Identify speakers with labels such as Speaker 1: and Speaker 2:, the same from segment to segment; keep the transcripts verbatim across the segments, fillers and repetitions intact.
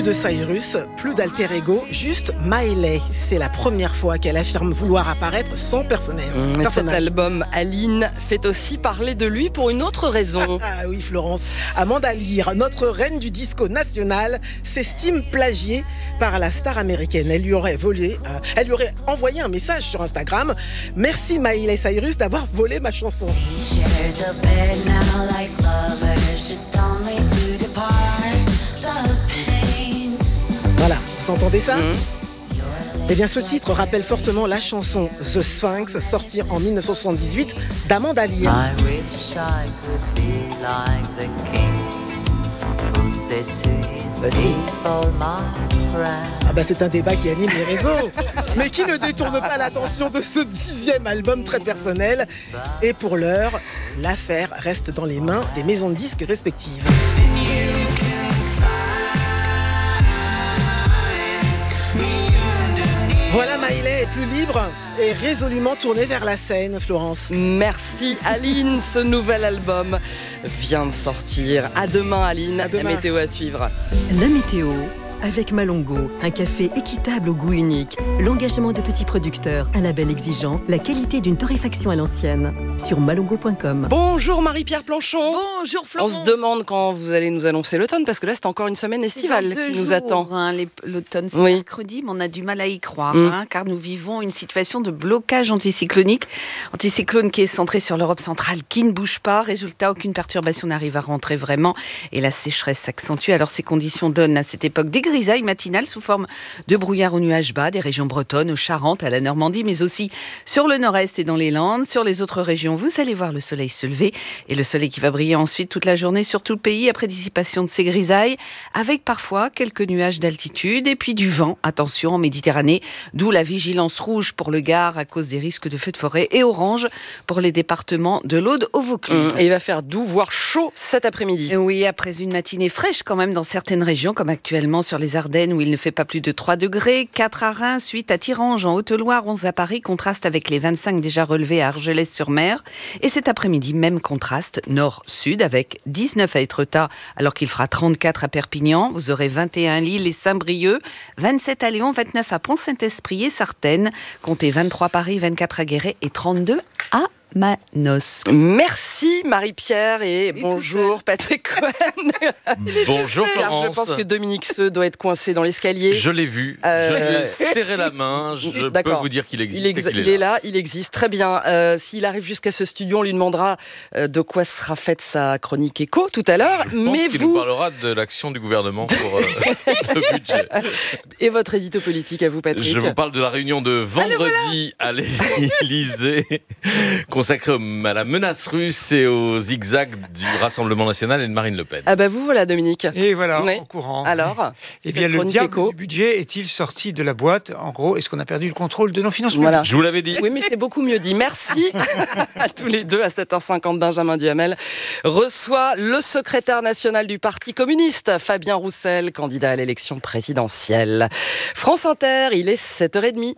Speaker 1: de Cyrus, plus d'alter ego, juste Miley. C'est la première fois qu'elle affirme vouloir apparaître sans personnage.
Speaker 2: Mmh, cet album, Aline, fait aussi parler de lui pour une autre raison.
Speaker 1: Ah oui, Florence. Amanda Lear, notre reine du disco national, s'estime plagiée par la star américaine. Elle lui aurait volé, euh, elle lui aurait envoyé un message sur Instagram. Merci Miley Cyrus d'avoir volé ma chanson. Voilà, vous entendez ça ? Mmh. Eh bien, ce titre rappelle fortement la chanson The Sphinx, sortie en dix-neuf cent soixante-dix-huit d'Amanda Lear. I wish I could be like the king who said to his people, my friend. Ah bah c'est un débat qui anime les réseaux, mais qui ne détourne pas l'attention de ce dixième album très personnel. Et pour l'heure, l'affaire reste dans les mains des maisons de disques respectives. Voilà, Miley est plus libre et résolument tournée vers la scène, Florence.
Speaker 2: Merci Aline, ce nouvel album vient de sortir. À demain Aline, à demain. La météo à suivre.
Speaker 3: La météo avec Malongo, un café équitable au goût unique, l'engagement de petits producteurs, un label exigeant, la qualité d'une torréfaction à l'ancienne. Sur malongo point com.
Speaker 2: Bonjour Marie-Pierre Planchon.
Speaker 4: Bonjour Florence.
Speaker 2: On se demande quand vous allez nous annoncer l'automne, parce que là c'est encore une semaine estivale qui
Speaker 4: jours,
Speaker 2: nous attend.
Speaker 4: Hein, les, l'automne c'est
Speaker 2: oui.
Speaker 4: mercredi, mais on a du mal à y croire,
Speaker 2: mmh.
Speaker 4: hein, car nous vivons une situation de blocage anticyclonique. Anticyclone qui est centré sur l'Europe centrale, qui ne bouge pas. Résultat, aucune perturbation n'arrive à rentrer vraiment, et la sécheresse s'accentue. Alors ces conditions donnent à cette époque des grisailles matinales sous forme de brouillard aux nuages bas, des régions bretonnes, aux Charentes, à la Normandie, mais aussi sur le nord-est et dans les Landes. Sur les autres régions, vous allez voir le soleil se lever, et le soleil qui va briller ensuite toute la journée sur tout le pays après dissipation de ces grisailles, avec parfois quelques nuages d'altitude et puis du vent, attention, en Méditerranée, d'où la vigilance rouge pour le Gard à cause des risques de feux de forêt et orange pour les départements de l'Aude au Vaucluse.
Speaker 2: Mmh, et il va faire doux, voire chaud cet après-midi.
Speaker 4: Oui, après une matinée fraîche quand même dans certaines régions, comme actuellement sur les Ardennes où il ne fait pas plus de trois degrés, quatre à Reims, huit à Tirange, en Haute-Loire, onze à Paris, contraste avec les vingt-cinq déjà relevés à Argelès-sur-Mer. Et cet après-midi, même contraste nord-sud avec dix-neuf à Étretat alors qu'il fera trente-quatre à Perpignan. Vous aurez vingt et un à Lille et Saint-Brieuc, vingt-sept à Lyon, vingt-neuf à Pont-Saint-Esprit et Sartène, comptez vingt-trois à Paris, vingt-quatre à Guéret et trente-deux à Manos.
Speaker 2: Merci Marie-Pierre et, et bonjour Patrick Cohen.
Speaker 5: Bonjour Florence.
Speaker 2: Je pense que Dominique Seux doit être coincé dans l'escalier.
Speaker 5: Je l'ai vu, euh... je lui ai serré la main, je D'accord. peux vous dire qu'il existe.
Speaker 2: Il, ex-
Speaker 5: qu'il est,
Speaker 2: il est là. là, il existe, très bien. Euh, s'il arrive jusqu'à ce studio, on lui demandera euh, de quoi sera faite sa chronique éco tout à l'heure.
Speaker 5: Je
Speaker 2: Mais
Speaker 5: pense qu'il
Speaker 2: vous...
Speaker 5: nous parlera de l'action du gouvernement pour euh, le budget.
Speaker 2: Et votre édito politique à vous Patrick?
Speaker 5: Je vous parle de la réunion de vendredi Allez, voilà. à l'Élysée, consacré à la menace russe et au zigzag du Rassemblement National et de Marine Le Pen.
Speaker 2: Ah bah vous voilà Dominique.
Speaker 6: Et voilà,
Speaker 2: oui.
Speaker 6: au courant.
Speaker 2: Alors
Speaker 6: Eh bien le diable éco. du budget est-il sorti de la boîte? En gros, est-ce qu'on a perdu le contrôle de nos finances publiques?
Speaker 2: Voilà.
Speaker 5: Je vous l'avais dit.
Speaker 2: Oui, mais c'est beaucoup mieux dit. Merci à tous les deux. À sept heures cinquante, Benjamin Duhamel reçoit le secrétaire national du Parti communiste, Fabien Roussel, candidat à l'élection présidentielle. France Inter, il est sept heures trente.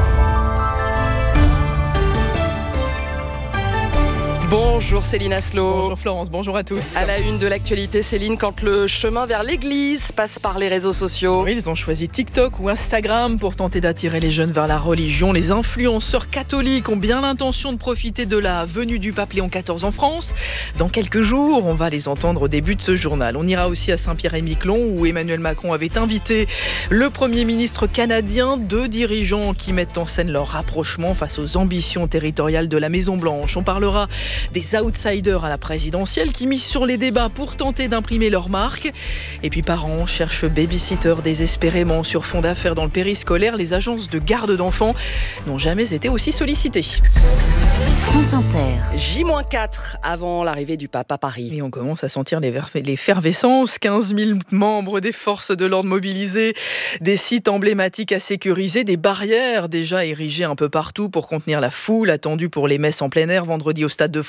Speaker 2: Bonjour Céline Aslo.
Speaker 7: Bonjour Florence, bonjour à tous.
Speaker 2: À la une de l'actualité, Céline, quand le chemin vers l'église passe par les réseaux sociaux.
Speaker 7: Oui, ils ont choisi TikTok ou Instagram pour tenter d'attirer les jeunes vers la religion. Les influenceurs catholiques ont bien l'intention de profiter de la venue du pape Léon quatorze en France. Dans quelques jours, on va les entendre au début de ce journal. On ira aussi à Saint-Pierre-et-Miquelon où Emmanuel Macron avait invité le Premier ministre canadien, deux dirigeants qui mettent en scène leur rapprochement face aux ambitions territoriales de la Maison-Blanche. On parlera des outsiders à la présidentielle qui misent sur les débats pour tenter d'imprimer leur marque. Et puis parents cherchent babysitter désespérément sur fond d'affaires dans le périscolaire. Les agences de garde d'enfants n'ont jamais été aussi sollicitées.
Speaker 3: France Inter.
Speaker 2: J quatre avant l'arrivée du pape à Paris.
Speaker 7: Et on commence à sentir l'effervescence. quinze mille membres des forces de l'ordre mobilisés, des sites emblématiques à sécuriser, des barrières déjà érigées un peu partout pour contenir la foule attendue pour les messes en plein air vendredi au Stade de France.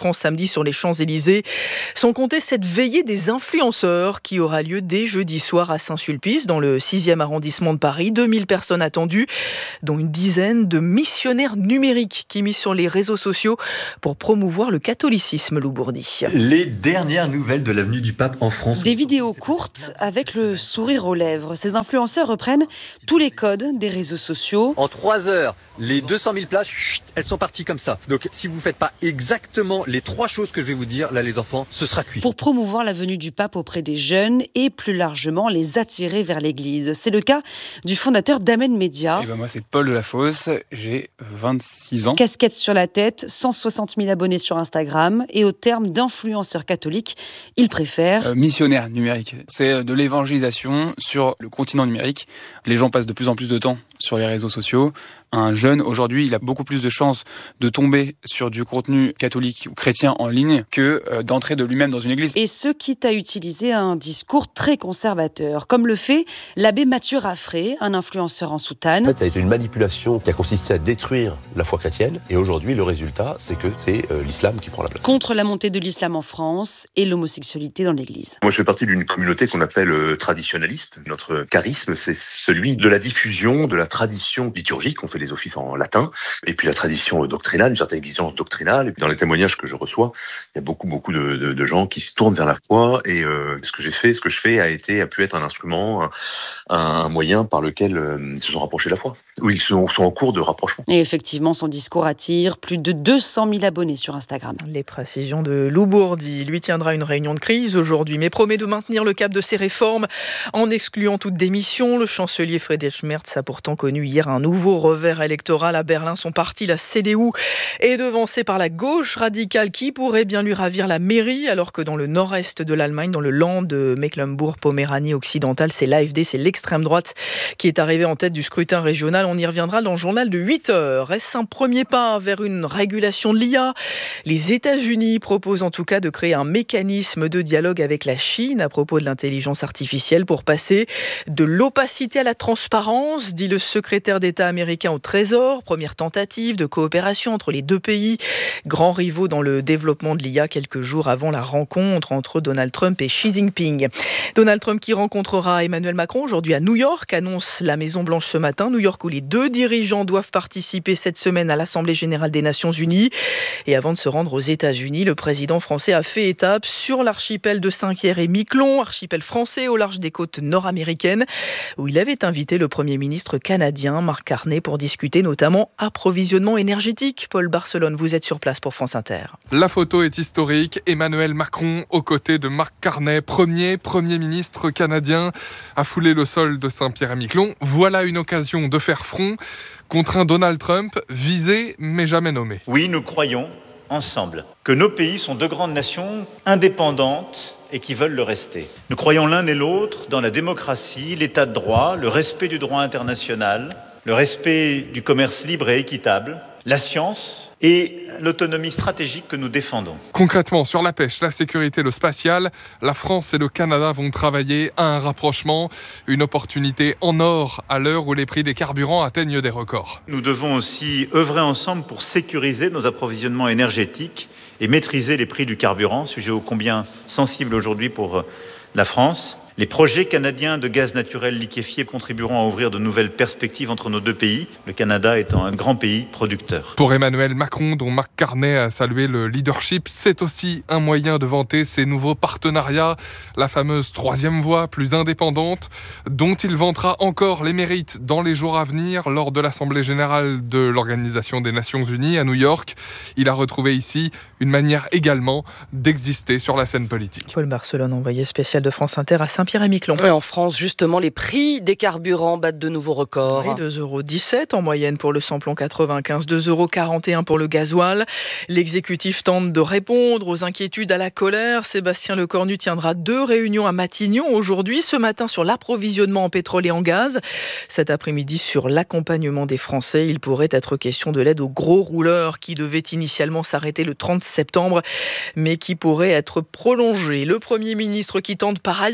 Speaker 7: France samedi sur les Champs-Élysées. Sans compter cette veillée des influenceurs qui aura lieu dès jeudi soir à Saint-Sulpice, dans le sixième arrondissement de Paris. deux mille personnes attendues, dont une dizaine de missionnaires numériques qui misent sur les réseaux sociaux pour promouvoir le catholicisme, Lou Bourdi.
Speaker 8: Les dernières nouvelles de l'avenue du Pape en France.
Speaker 9: Des vidéos courtes avec le sourire aux lèvres. Ces influenceurs reprennent tous les codes des réseaux sociaux.
Speaker 8: En trois heures, les deux cent mille places, chut, elles sont parties comme ça. Donc si vous ne faites pas exactement les trois choses que je vais vous dire, là les enfants, ce sera cuit.
Speaker 9: Pour promouvoir la venue du pape auprès des jeunes et plus largement les attirer vers l'église. C'est le cas du fondateur d'Amen Média.
Speaker 10: Et ben moi c'est Paul Delafosse, j'ai vingt-six ans.
Speaker 9: Casquette sur la tête, cent soixante mille abonnés sur Instagram et au terme d'influenceur catholique, il préfère...
Speaker 10: Euh, missionnaire numérique, c'est de l'évangélisation sur le continent numérique. Les gens passent de plus en plus de temps sur les réseaux sociaux. Un jeune, aujourd'hui, il a beaucoup plus de chances de tomber sur du contenu catholique ou chrétien en ligne que euh, d'entrer de lui-même dans une église.
Speaker 9: Et ce, quitte à utiliser un discours très conservateur, comme le fait l'abbé Mathieu Raffray, un influenceur en soutane.
Speaker 11: En fait, ça a été une manipulation qui a consisté à détruire la foi chrétienne. Et aujourd'hui, le résultat, c'est que c'est euh, l'islam qui prend la place.
Speaker 9: Contre la montée de l'islam en France et l'homosexualité dans l'église.
Speaker 12: Moi, je fais partie d'une communauté qu'on appelle euh, traditionnaliste. Notre charisme, c'est celui de la diffusion de la tradition liturgique. On fait les offices en latin. Et puis la tradition doctrinale, une certaine exigence doctrinale. Et puis dans les témoignages que je reçois, il y a beaucoup, beaucoup de, de, de gens qui se tournent vers la foi. Et euh, ce que j'ai fait, ce que je fais a été, a pu être un instrument, un, un moyen par lequel euh, ils se sont rapprochés de la foi. Oui, ils sont, sont en cours de rapprochement.
Speaker 9: Et effectivement, son discours attire plus de deux cent mille abonnés sur Instagram.
Speaker 7: Les précisions de Lou Bourdi. Lui tiendra une réunion de crise aujourd'hui, mais promet de maintenir le cap de ses réformes en excluant toute démission. Le chancelier Friedrich Merz a pourtant connu hier un nouveau revers électoral à Berlin. Son parti, la C D U, est devancé par la gauche radicale qui pourrait bien lui ravir la mairie, alors que dans le nord-est de l'Allemagne, dans le Land de Mecklembourg-Poméranie occidentale, c'est l'A F D, c'est l'extrême droite qui est arrivée en tête du scrutin régional. On y reviendra dans le journal de huit heures. Est-ce un premier pas vers une régulation de l'I A ? Les États-Unis proposent en tout cas de créer un mécanisme de dialogue avec la Chine à propos de l'intelligence artificielle pour passer de l'opacité à la transparence, dit le secrétaire d'État américain au Trésor. Première tentative de coopération entre les deux pays, grands rivaux dans le développement de l'I A quelques jours avant la rencontre entre Donald Trump et Xi Jinping. Donald Trump qui rencontrera Emmanuel Macron aujourd'hui à New York, annonce la Maison-Blanche ce matin. New York où les deux dirigeants doivent participer cette semaine à l'Assemblée générale des Nations Unies. Et avant de se rendre aux États-Unis, le président français a fait étape sur l'archipel de Saint-Pierre et Miquelon, archipel français au large des côtes nord-américaines, où il avait invité le Premier ministre canadien Mark Carney pour discuter notamment approvisionnement énergétique. Paul Barcelone, vous êtes sur place pour France Inter.
Speaker 13: La photo est historique. Emmanuel Macron aux côtés de Mark Carney, premier Premier ministre canadien, a foulé le sol de Saint-Pierre-et-Miquelon. Voilà une occasion de faire front contre un Donald Trump visé mais jamais nommé.
Speaker 14: Oui, nous croyons ensemble que nos pays sont deux grandes nations indépendantes et qui veulent le rester. Nous croyons l'un et l'autre dans la démocratie, l'état de droit, le respect du droit international, le respect du commerce libre et équitable, la science et l'autonomie stratégique que nous défendons.
Speaker 13: Concrètement, sur la pêche, la sécurité, le spatial, la France et le Canada vont travailler à un rapprochement, une opportunité en or à l'heure où les prix des carburants atteignent des records.
Speaker 14: Nous devons aussi œuvrer ensemble pour sécuriser nos approvisionnements énergétiques et maîtriser les prix du carburant, sujet ô combien sensible aujourd'hui pour la France. Les projets canadiens de gaz naturel liquéfié contribueront à ouvrir de nouvelles perspectives entre nos deux pays, le Canada étant un grand pays producteur.
Speaker 13: Pour Emmanuel Macron, dont Mark Carney a salué le leadership, c'est aussi un moyen de vanter ses nouveaux partenariats, la fameuse troisième voie plus indépendante, dont il vantera encore les mérites dans les jours à venir lors de l'Assemblée générale de l'Organisation des Nations Unies à New York. Il a retrouvé ici une manière également d'exister sur la scène politique.
Speaker 7: Paul Barcelone, envoyé spécial de France Inter à Saint-Pierre-et-Miquelon.
Speaker 2: Et en France, justement, les prix des carburants battent de nouveaux records.
Speaker 7: Oui, deux euros dix-sept en moyenne pour le samplon quatre-vingt-quinze, deux euros quarante et un pour le gasoil. L'exécutif tente de répondre aux inquiétudes, à la colère. Sébastien Lecornu tiendra deux réunions à Matignon aujourd'hui. Ce matin sur l'approvisionnement en pétrole et en gaz. Cet après-midi sur l'accompagnement des Français. Il pourrait être question de l'aide aux gros rouleurs qui devait initialement s'arrêter le trente septembre, mais qui pourrait être prolongée. Le Premier ministre qui tente par ailleurs de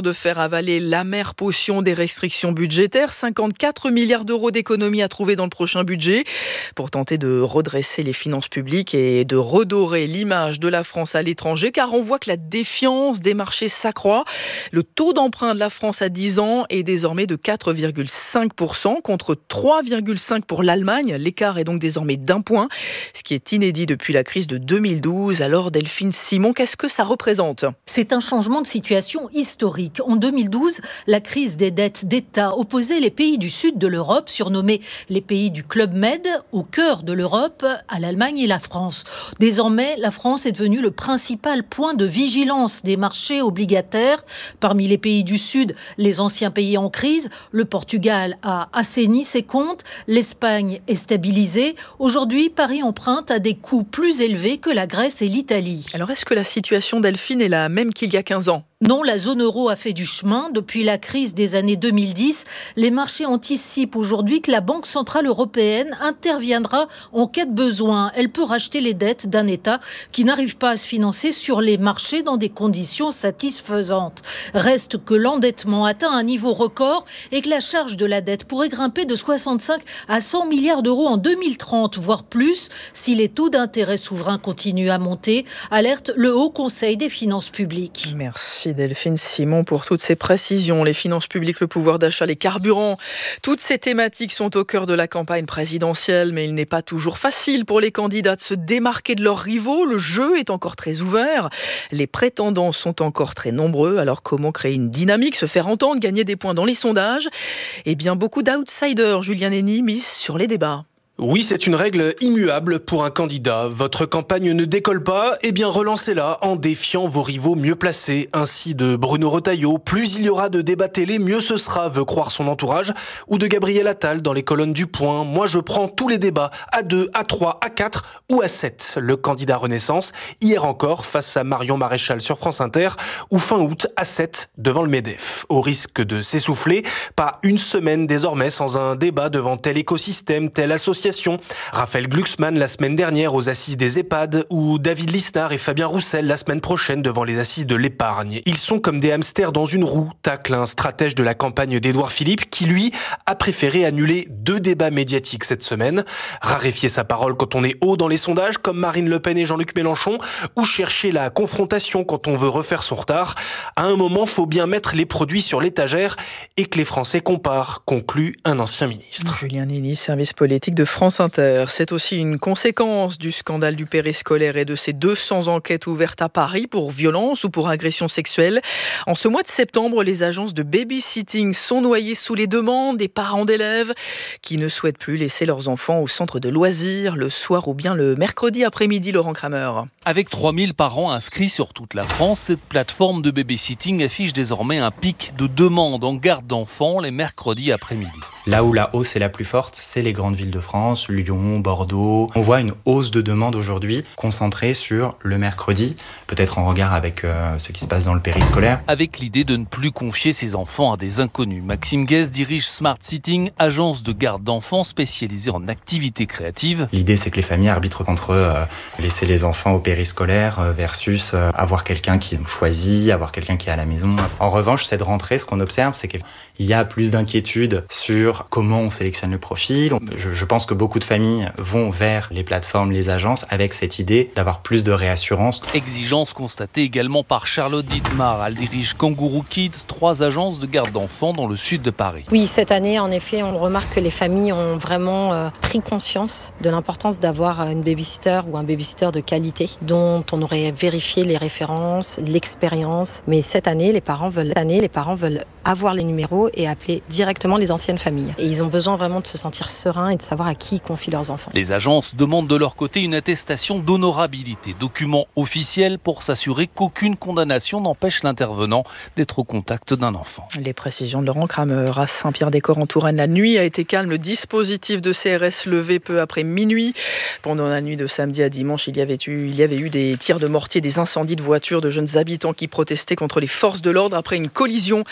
Speaker 7: de faire avaler l'amère potion des restrictions budgétaires. cinquante-quatre milliards d'euros d'économies à trouver dans le prochain budget pour tenter de redresser les finances publiques et de redorer l'image de la France à l'étranger, car on voit que la défiance des marchés s'accroît. Le taux d'emprunt de la France à dix ans est désormais de quatre virgule cinq pour cent contre trois virgule cinq pour cent pour l'Allemagne. L'écart est donc désormais d'un point, ce qui est inédit depuis la crise de deux mille douze. Alors Delphine Simon, qu'est-ce que ça représente ?
Speaker 15: C'est un changement de situation historique. En deux mille douze, la crise des dettes d'État opposait les pays du sud de l'Europe, surnommés les pays du Club Med, au cœur de l'Europe, à l'Allemagne et la France. Désormais, la France est devenue le principal point de vigilance des marchés obligataires. Parmi les pays du sud, les anciens pays en crise, le Portugal a assaini ses comptes, l'Espagne est stabilisée. Aujourd'hui, Paris emprunte à des coûts plus élevés que la Grèce et l'Italie.
Speaker 7: Alors, est-ce que la situation, Delphine, est la même qu'il y a quinze ans ?
Speaker 15: Non, la zone euro a fait du chemin. Depuis la crise des années deux mille dix, les marchés anticipent aujourd'hui que la Banque centrale européenne interviendra en cas de besoin. Elle peut racheter les dettes d'un État qui n'arrive pas à se financer sur les marchés dans des conditions satisfaisantes. Reste que l'endettement atteint un niveau record et que la charge de la dette pourrait grimper de soixante-cinq à cent milliards d'euros en deux mille trente, voire plus, si les taux d'intérêt souverains continuent à monter, alerte le Haut Conseil des finances publiques.
Speaker 7: Merci Delphine Simon pour toutes ces précisions. Les finances publiques, le pouvoir d'achat, les carburants, toutes ces thématiques sont au cœur de la campagne présidentielle, mais il n'est pas toujours facile pour les candidats de se démarquer de leurs rivaux. Le jeu est encore très ouvert. Les prétendants sont encore très nombreux. Alors comment créer une dynamique, se faire entendre, gagner des points dans les sondages ? Eh bien, beaucoup d'outsiders, Julien Henny, mise sur les débats.
Speaker 16: Oui, c'est une règle immuable pour un candidat. Votre campagne ne décolle pas, eh bien relancez-la en défiant vos rivaux mieux placés. Ainsi de Bruno Retailleau, plus il y aura de débats télé, mieux ce sera, veut croire son entourage. Ou de Gabriel Attal dans les colonnes du Point. Moi, je prends tous les débats à deux, à trois, à quatre ou à sept. Le candidat Renaissance, hier encore, face à Marion Maréchal sur France Inter, ou fin août à sept devant le MEDEF. Au risque de s'essouffler, pas une semaine désormais sans un débat devant tel écosystème, telle association. Raphaël Glucksmann la semaine dernière aux assises des EHPAD ou David Lisnard et Fabien Roussel la semaine prochaine devant les assises de l'épargne. Ils sont comme des hamsters dans une roue, tacle un stratège de la campagne d'Édouard Philippe qui, lui, a préféré annuler deux débats médiatiques cette semaine, raréfier sa parole quand on est haut dans les sondages comme Marine Le Pen et Jean-Luc Mélenchon ou chercher la confrontation quand on veut refaire son retard. À un moment, faut bien mettre les produits sur l'étagère et que les Français comparent, conclut un ancien ministre.
Speaker 7: Julien Henny, service politique de France Inter. C'est aussi une conséquence du scandale du périscolaire et de ces deux cents enquêtes ouvertes à Paris pour violence ou pour agression sexuelle. En ce mois de septembre, les agences de babysitting sont noyées sous les demandes des parents d'élèves qui ne souhaitent plus laisser leurs enfants au centre de loisirs le soir ou bien le mercredi après-midi, Laurent Kramer.
Speaker 17: Avec trois mille parents inscrits sur toute la France, cette plateforme de babysitting affiche désormais un pic de demandes en garde d'enfants les mercredis après-midi.
Speaker 18: Là où la hausse est la plus forte, c'est les grandes villes de France, Lyon, Bordeaux. On voit une hausse de demande aujourd'hui concentrée sur le mercredi, peut-être en regard avec euh, ce qui se passe dans le périscolaire.
Speaker 17: Avec l'idée de ne plus confier ses enfants à des inconnus. Maxime Guez dirige Smart Sitting, agence de garde d'enfants spécialisée en activités créatives.
Speaker 18: L'idée, c'est que les familles arbitrent entre euh, laisser les enfants au périscolaire euh, versus euh, avoir quelqu'un qui choisit, avoir quelqu'un qui est à la maison. En revanche, cette rentrée, ce qu'on observe, c'est qu'il y a plus d'inquiétude sur comment on sélectionne le profil. Je, je pense que beaucoup de familles vont vers les plateformes, les agences, avec cette idée d'avoir plus de réassurance.
Speaker 17: Exigence constatée également par Charlotte Dietmar. Elle dirige Kangourou Kids, trois agences de garde d'enfants dans le sud de Paris.
Speaker 19: Oui, cette année, en effet, on remarque que les familles ont vraiment euh, pris conscience de l'importance d'avoir une babysitter ou un babysitter de qualité, dont on aurait vérifié les références, l'expérience. Mais cette année, les parents veulent, cette année, les parents veulent avoir les numéros et appeler directement les anciennes familles. Et ils ont besoin vraiment de se sentir sereins et de savoir à qui ils confient leurs enfants.
Speaker 17: Les agences demandent de leur côté une attestation d'honorabilité, document officiel pour s'assurer qu'aucune condamnation n'empêche l'intervenant d'être au contact d'un enfant.
Speaker 7: Les précisions de Laurent Kramer. À Saint-Pierre-des-Corps en Touraine, la nuit a été calme. Le dispositif de C R S levé peu après minuit. Pendant la nuit de samedi à dimanche, il y avait eu, il y avait eu des tirs de mortier, des incendies de voitures, de jeunes habitants qui protestaient contre les forces de l'ordre après une collision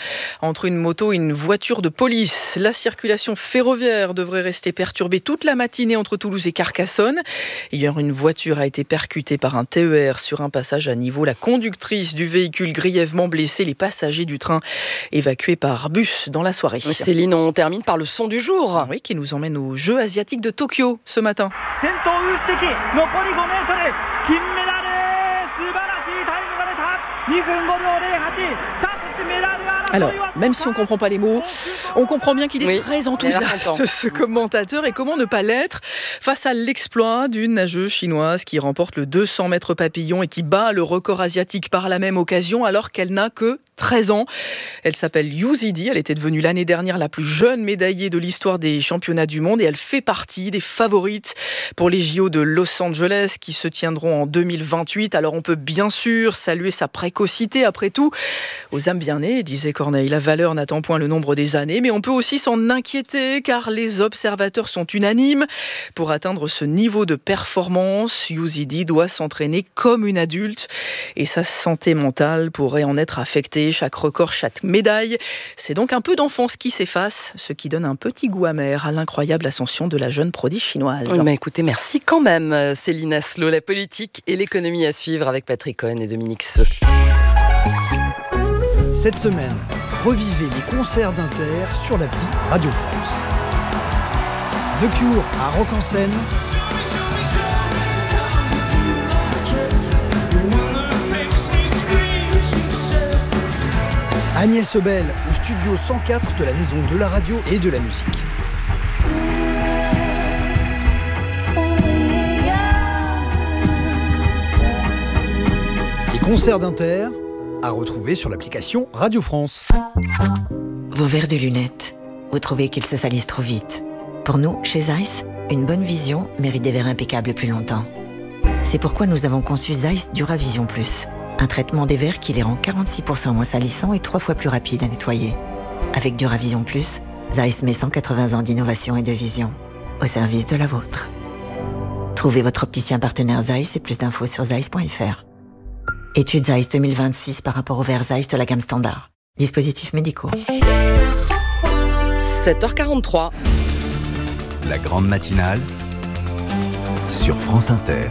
Speaker 7: entre une moto et une voiture de police. La circulation ferroviaire devrait rester perturbée toute la matinée entre Toulouse et Carcassonne. Hier, une voiture a été percutée par un T E R sur un passage à niveau. La conductrice du véhicule grièvement blessée, les passagers du train évacués par bus dans la soirée.
Speaker 2: Céline, on termine par le son du jour.
Speaker 7: Oui, qui nous emmène aux Jeux asiatiques de Tokyo ce matin. Alors, même si on ne comprend pas les mots, on comprend bien qu'il est oui, très enthousiaste, ce commentateur. Et comment ne pas l'être face à l'exploit d'une nageuse chinoise qui remporte le deux cents mètres papillon et qui bat le record asiatique par la même occasion alors qu'elle n'a que treize ans. Elle s'appelle Yu Zidi. Elle était devenue l'année dernière la plus jeune médaillée de l'histoire des championnats du monde et elle fait partie des favorites pour les J O de Los Angeles qui se tiendront en deux mille vingt-huit. Alors on peut bien sûr saluer sa précocité. Après tout, aux âmes bien nées, disait Corneille, la valeur n'attend point le nombre des années, mais on peut aussi s'en inquiéter car les observateurs sont unanimes. Pour atteindre ce niveau de performance, Yu Zidi doit s'entraîner comme une adulte et sa santé mentale pourrait en être affectée. Chaque record, chaque médaille, c'est donc un peu d'enfance qui s'efface, ce qui donne un petit goût amer à l'incroyable ascension de la jeune prodige chinoise.
Speaker 2: Oui, mais écoutez, merci quand même, Céline Asselot. La politique et l'économie à suivre avec Patrick Cohen et Dominique Seux.
Speaker 20: Cette semaine, revivez les concerts d'Inter sur l'appli Radio France. The Cure à Rock en Seine. Agnès Ebel au studio cent quatre de la Maison de la Radio et de la Musique. Les concerts d'Inter à retrouver sur l'application Radio France.
Speaker 21: Vos verres de lunettes, vous trouvez qu'ils se salissent trop vite. Pour nous, chez Zeiss, une bonne vision mérite des verres impeccables plus longtemps. C'est pourquoi nous avons conçu Zeiss Duravision Plus. Un traitement des verres qui les rend quarante-six pour cent moins salissants et trois fois plus rapides à nettoyer. Avec Duravision Plus, Zeiss met cent quatre-vingts ans d'innovation et de vision au service de la vôtre. Trouvez votre opticien partenaire Zeiss et plus d'infos sur zeiss point f r. Étude Zeiss deux mille vingt-six par rapport aux verres Zeiss de la gamme standard. Dispositifs médicaux.
Speaker 2: sept heures quarante-trois.
Speaker 20: La grande matinale sur France Inter.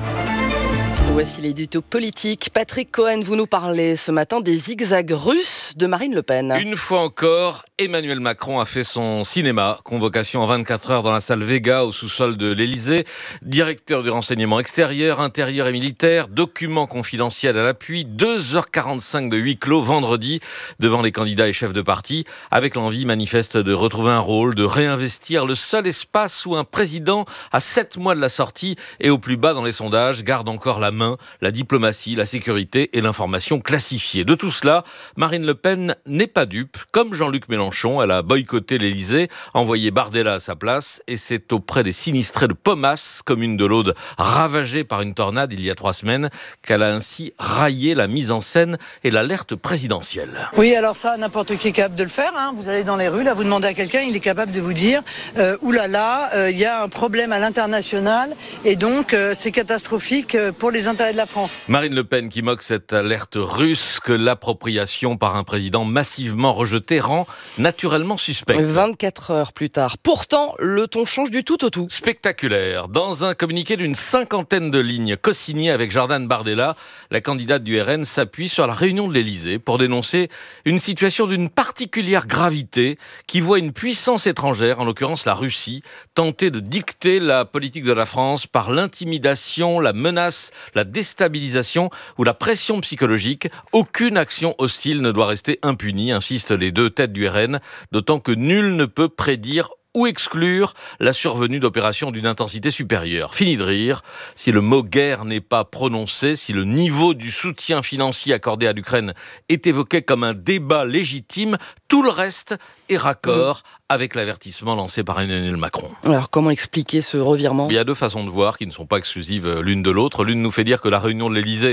Speaker 2: Voici l'édito politique. Patrick Cohen, vous nous parlez ce matin des zigzags russes de Marine Le Pen.
Speaker 5: Une fois encore, Emmanuel Macron a fait son cinéma. Convocation en vingt-quatre heures dans la salle Vega au sous-sol de l'Élysée. Directeur du renseignement extérieur, intérieur et militaire, documents confidentiels à l'appui. deux heures quarante-cinq de huis clos vendredi devant les candidats et chefs de parti, avec l'envie manifeste de retrouver un rôle, de réinvestir le seul espace où un président à sept mois de la sortie et au plus bas dans les sondages garde encore la main, la diplomatie, la sécurité et l'information classifiée. De tout cela, Marine Le Pen n'est pas dupe. Comme Jean-Luc Mélenchon, elle a boycotté l'Élysée, envoyé Bardella à sa place, et c'est auprès des sinistrés de Pommas, commune de l'Aude ravagée par une tornade il y a trois semaines, qu'elle a ainsi raillé la mise en scène et l'alerte présidentielle.
Speaker 22: Oui, alors ça, n'importe qui est capable de le faire. Hein. Vous allez dans les rues, là, vous demandez à quelqu'un, il est capable de vous dire euh, « Oulala, il euh, y a un problème à l'international, et donc euh, c'est catastrophique euh, pour les intérêts de la France. »
Speaker 5: Marine Le Pen qui moque cette alerte russe que l'appropriation par un président massivement rejeté rend naturellement suspecte.
Speaker 2: vingt-quatre heures plus tard. Pourtant, le ton change du tout au tout.
Speaker 5: Spectaculaire. Dans un communiqué d'une cinquantaine de lignes co-signé avec Jordan Bardella, la candidate du R N s'appuie sur la réunion de l'Élysée pour dénoncer une situation d'une particulière gravité qui voit une puissance étrangère, en l'occurrence la Russie, tenter de dicter la politique de la France par l'intimidation, la menace, la déstabilisation ou la pression psychologique. Aucune action hostile ne doit rester impunie, insistent les deux têtes du R N, d'autant que nul ne peut prédire ou exclure la survenue d'opérations d'une intensité supérieure. Fini de rire, si le mot guerre n'est pas prononcé, si le niveau du soutien financier accordé à l'Ukraine est évoqué comme un débat légitime, tout le reste est raccord mmh. avec l'avertissement lancé par Emmanuel Macron.
Speaker 2: Alors comment expliquer ce revirement ?
Speaker 5: Il y a deux façons de voir qui ne sont pas exclusives l'une de l'autre. L'une nous fait dire que la réunion de l'Élysée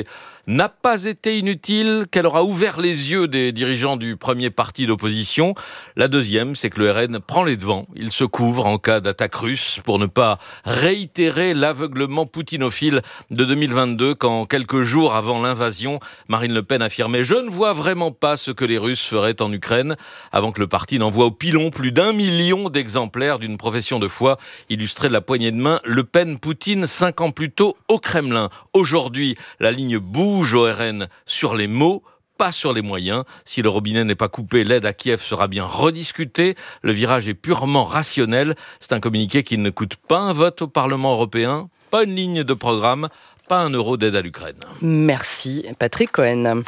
Speaker 5: n'a pas été inutile, qu'elle aura ouvert les yeux des dirigeants du premier parti d'opposition. La deuxième, c'est que le R N prend les devants. Il se couvre en cas d'attaque russe pour ne pas réitérer l'aveuglement poutinophile de deux mille vingt-deux quand, quelques jours avant l'invasion, Marine Le Pen affirmait « Je ne vois vraiment pas ce que les Russes feraient en Ukraine » avant que le parti n'envoie au pilon plus d'un million d'exemplaires d'une profession de foi illustrée de la poignée de main Le Pen-Poutine cinq ans plus tôt au Kremlin. Aujourd'hui, la ligne bouge au R N sur les mots, pas sur les moyens. Si le robinet n'est pas coupé, l'aide à Kiev sera bien rediscutée. Le virage est purement rationnel. C'est un communiqué qui ne coûte pas un vote au Parlement européen, pas une ligne de programme, pas un euro d'aide à l'Ukraine.
Speaker 2: Merci Patrick Cohen.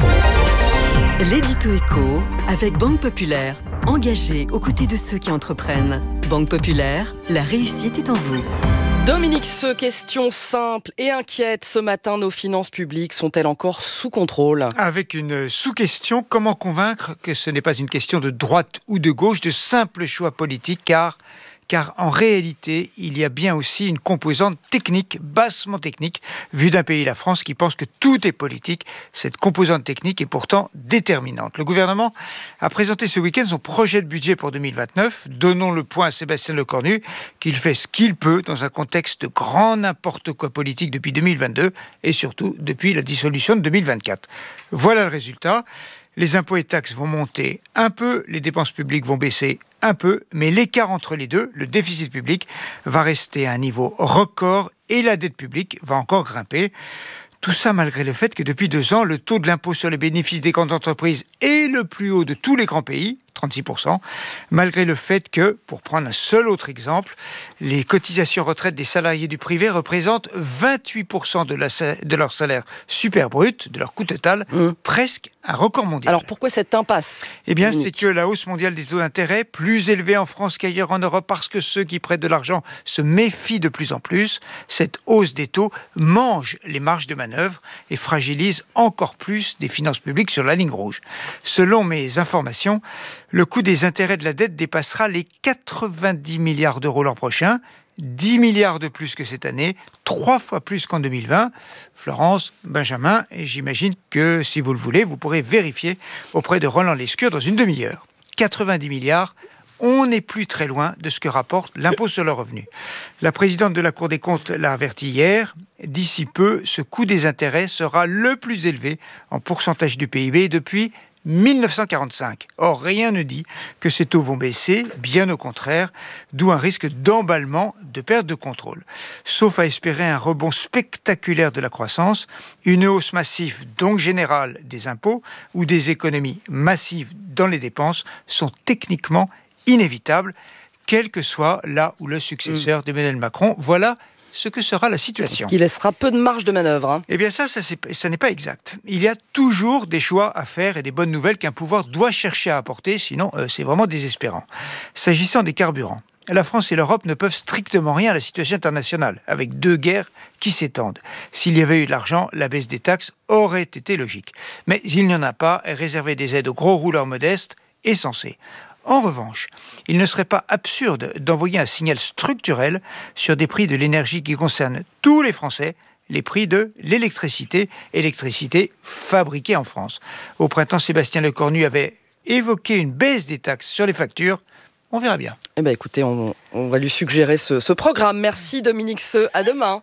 Speaker 3: L'édito éco avec Banque Populaire. Engagée aux côtés de ceux qui entreprennent. Banque Populaire, la réussite est en vous.
Speaker 2: Dominique Seux, question simple et inquiète. Ce matin, nos finances publiques sont-elles encore sous contrôle ?
Speaker 6: Avec une sous-question, comment convaincre que ce n'est pas une question de droite ou de gauche, de simple choix politique, car... car en réalité, il y a bien aussi une composante technique, bassement technique, vue d'un pays, la France, qui pense que tout est politique. Cette composante technique est pourtant déterminante. Le gouvernement a présenté ce week-end son projet de budget pour deux mille vingt-neuf. Donnons le point à Sébastien Lecornu, qu'il fait ce qu'il peut dans un contexte de grand n'importe quoi politique depuis deux mille vingt-deux et surtout depuis la dissolution de deux mille vingt-quatre. Voilà le résultat. Les impôts et taxes vont monter un peu, les dépenses publiques vont baisser un peu, mais l'écart entre les deux, le déficit public, va rester à un niveau record et la dette publique va encore grimper. Tout ça malgré le fait que depuis deux ans, le taux de l'impôt sur les bénéfices des grandes entreprises est le plus haut de tous les grands pays, trente-six pour cent, malgré le fait que, pour prendre un seul autre exemple, les cotisations retraite des salariés du privé représentent vingt-huit pour cent de, la, de leur salaire super brut, de leur coût total, mmh. presque un record mondial.
Speaker 2: Alors pourquoi cette impasse ?
Speaker 6: Eh bien, c'est que la hausse mondiale des taux d'intérêt, plus élevée en France qu'ailleurs en Europe, parce que ceux qui prêtent de l'argent se méfient de plus en plus, cette hausse des taux mange les marges de manœuvre et fragilise encore plus des finances publiques sur la ligne rouge. Selon mes informations, le coût des intérêts de la dette dépassera les quatre-vingt-dix milliards d'euros l'an prochain, dix milliards de plus que cette année, trois fois plus qu'en deux mille vingt. Florence, Benjamin, et j'imagine que si vous le voulez, vous pourrez vérifier auprès de Roland Lescure dans une demi-heure. quatre-vingt-dix milliards, on n'est plus très loin de ce que rapporte l'impôt sur le revenu. La présidente de la Cour des comptes l'a averti hier. D'ici peu, ce coût des intérêts sera le plus élevé en pourcentage du P I B depuis mille neuf cent quarante-cinq. Or, rien ne dit que ces taux vont baisser, bien au contraire, d'où un risque d'emballement, de perte de contrôle. Sauf à espérer un rebond spectaculaire de la croissance, une hausse massive, donc générale, des impôts ou des économies massives dans les dépenses sont techniquement inévitables, quel que soit là où le successeur mmh. d'Emmanuel Macron. Voilà ce que sera la situation.
Speaker 2: Ce qui laissera peu de marge de manœuvre. Hein.
Speaker 6: Eh bien ça, ça, c'est, ça n'est pas exact. Il y a toujours des choix à faire et des bonnes nouvelles qu'un pouvoir doit chercher à apporter, sinon euh, c'est vraiment désespérant. S'agissant des carburants, la France et l'Europe ne peuvent strictement rien à la situation internationale, avec deux guerres qui s'étendent. S'il y avait eu de l'argent, la baisse des taxes aurait été logique. Mais il n'y en a pas, et réserver des aides aux gros rouleurs modestes est censé. En revanche, il ne serait pas absurde d'envoyer un signal structurel sur des prix de l'énergie qui concernent tous les Français, les prix de l'électricité, électricité fabriquée en France. Au printemps, Sébastien Lecornu avait évoqué une baisse des taxes sur les factures. On verra bien.
Speaker 2: Eh bien, écoutez, on, on va lui suggérer ce, ce programme. Merci Dominique Seux. À demain.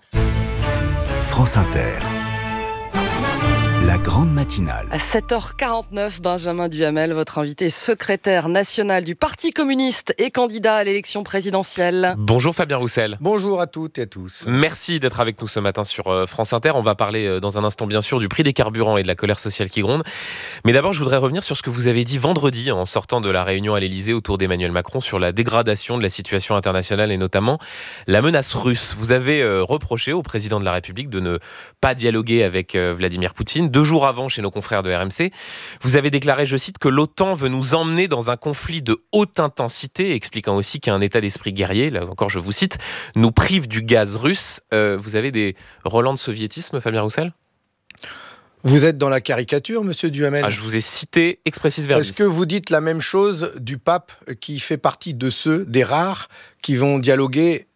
Speaker 1: France Inter. La grande matinale.
Speaker 2: À sept heures quarante-neuf, Benjamin Duhamel, votre invité, secrétaire national du Parti communiste et candidat à l'élection présidentielle.
Speaker 4: Bonjour Fabien Roussel.
Speaker 23: Bonjour à toutes et à tous.
Speaker 4: Merci d'être avec nous ce matin sur France Inter. On va parler dans un instant bien sûr du prix des carburants et de la colère sociale qui gronde. Mais d'abord, je voudrais revenir sur ce que vous avez dit vendredi en sortant de la réunion à l'Élysée autour d'Emmanuel Macron sur la dégradation de la situation internationale et notamment la menace russe. Vous avez reproché au président de la République de ne pas dialoguer avec Vladimir Poutine. Deux jours avant, chez nos confrères de R M C, vous avez déclaré, je cite, que l'OTAN veut nous emmener dans un conflit de haute intensité, expliquant aussi qu'un état d'esprit guerrier, là encore je vous cite, nous prive du gaz russe. Euh, vous avez des relents de soviétisme, Fabien Roussel ?
Speaker 23: Vous êtes dans la caricature, monsieur Duhamel.
Speaker 4: Ah, je vous ai cité expressis verbis.
Speaker 23: Est-ce que vous dites la même chose du pape qui fait partie de ceux, des rares, qui vont dialoguer